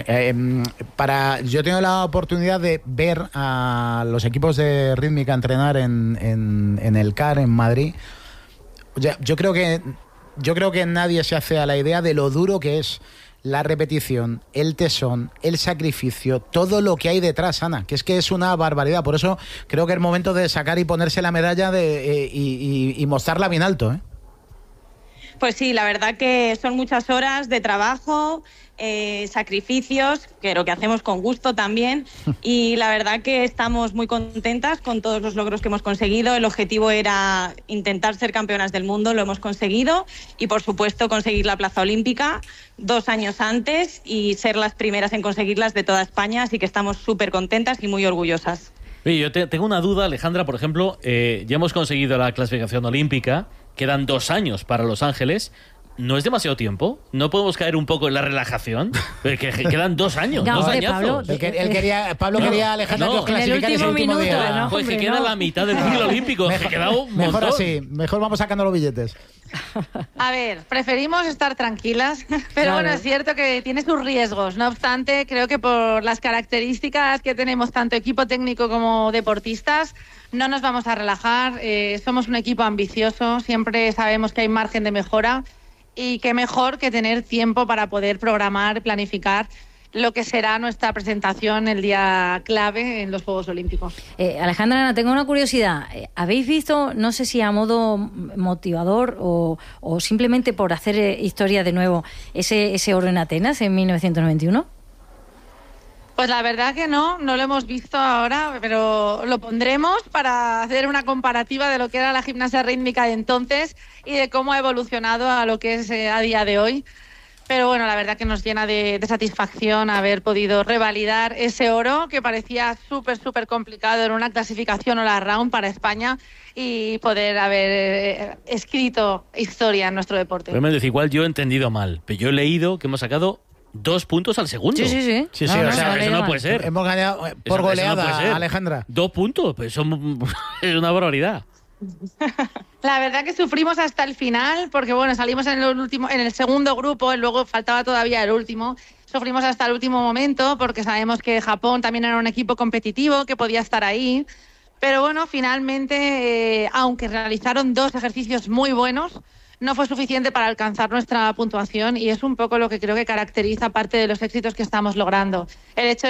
Yo tengo la oportunidad de ver a los equipos de rítmica entrenar en el CAR en Madrid. Yo creo que nadie se hace a la idea de lo duro que es la repetición, el tesón, el sacrificio, todo lo que hay detrás, Ana, que es una barbaridad. Por eso creo que es momento de sacar y ponerse la medalla y mostrarla bien alto, ¿eh? Pues sí, la verdad que son muchas horas de trabajo, sacrificios, que lo que hacemos con gusto también, y la verdad que estamos muy contentas con todos los logros que hemos conseguido. El objetivo era intentar ser campeonas del mundo, lo hemos conseguido, y por supuesto conseguir la plaza olímpica 2 años antes y ser las primeras en conseguirlas de toda España, así que estamos súper contentas y muy orgullosas. Oye, yo tengo una duda, Alejandra, por ejemplo, ya hemos conseguido la clasificación olímpica, quedan 2 años para Los Ángeles. ¿No es demasiado tiempo? ¿No podemos caer un poco en la relajación? Que quedan 2 años, no, 2 añazos. Pablo quería, Alejandra, que os clasificáis el último día. No, pues que queda la mitad del ciclo olímpico. Que queda un montón. Mejor así, mejor vamos sacando los billetes. A ver, preferimos estar tranquilas, pero bueno, es cierto que tiene sus riesgos. No obstante, creo que por las características que tenemos tanto equipo técnico como deportistas, no nos vamos a relajar. Somos un equipo ambicioso, siempre sabemos que hay margen de mejora, y qué mejor que tener tiempo para poder programar, planificar lo que será nuestra presentación el día clave en los Juegos Olímpicos. Alejandra, Ana, tengo una curiosidad. ¿Habéis visto, no sé si a modo motivador o simplemente por hacer historia de nuevo, ese oro en Atenas en 1991? Pues la verdad que no lo hemos visto ahora, pero lo pondremos para hacer una comparativa de lo que era la gimnasia rítmica de entonces y de cómo ha evolucionado a lo que es a día de hoy. Pero bueno, la verdad que nos llena de satisfacción haber podido revalidar ese oro que parecía súper complicado en una clasificación all round para España y poder haber escrito historia en nuestro deporte. Realmente, igual yo he entendido mal, pero yo he leído que hemos sacado 2 puntos al segundo. Sí. Sí, o sea, eso no puede ser. Hemos ganado por goleada, Alejandra. 2 puntos, pues es una barbaridad. La verdad que sufrimos hasta el final, porque bueno, salimos en el segundo grupo y luego faltaba todavía el último. Sufrimos hasta el último momento porque sabemos que Japón también era un equipo competitivo que podía estar ahí. Pero bueno, finalmente, aunque realizaron 2 ejercicios muy buenos, no fue suficiente para alcanzar nuestra puntuación y es un poco lo que creo que caracteriza parte de los éxitos que estamos logrando. El hecho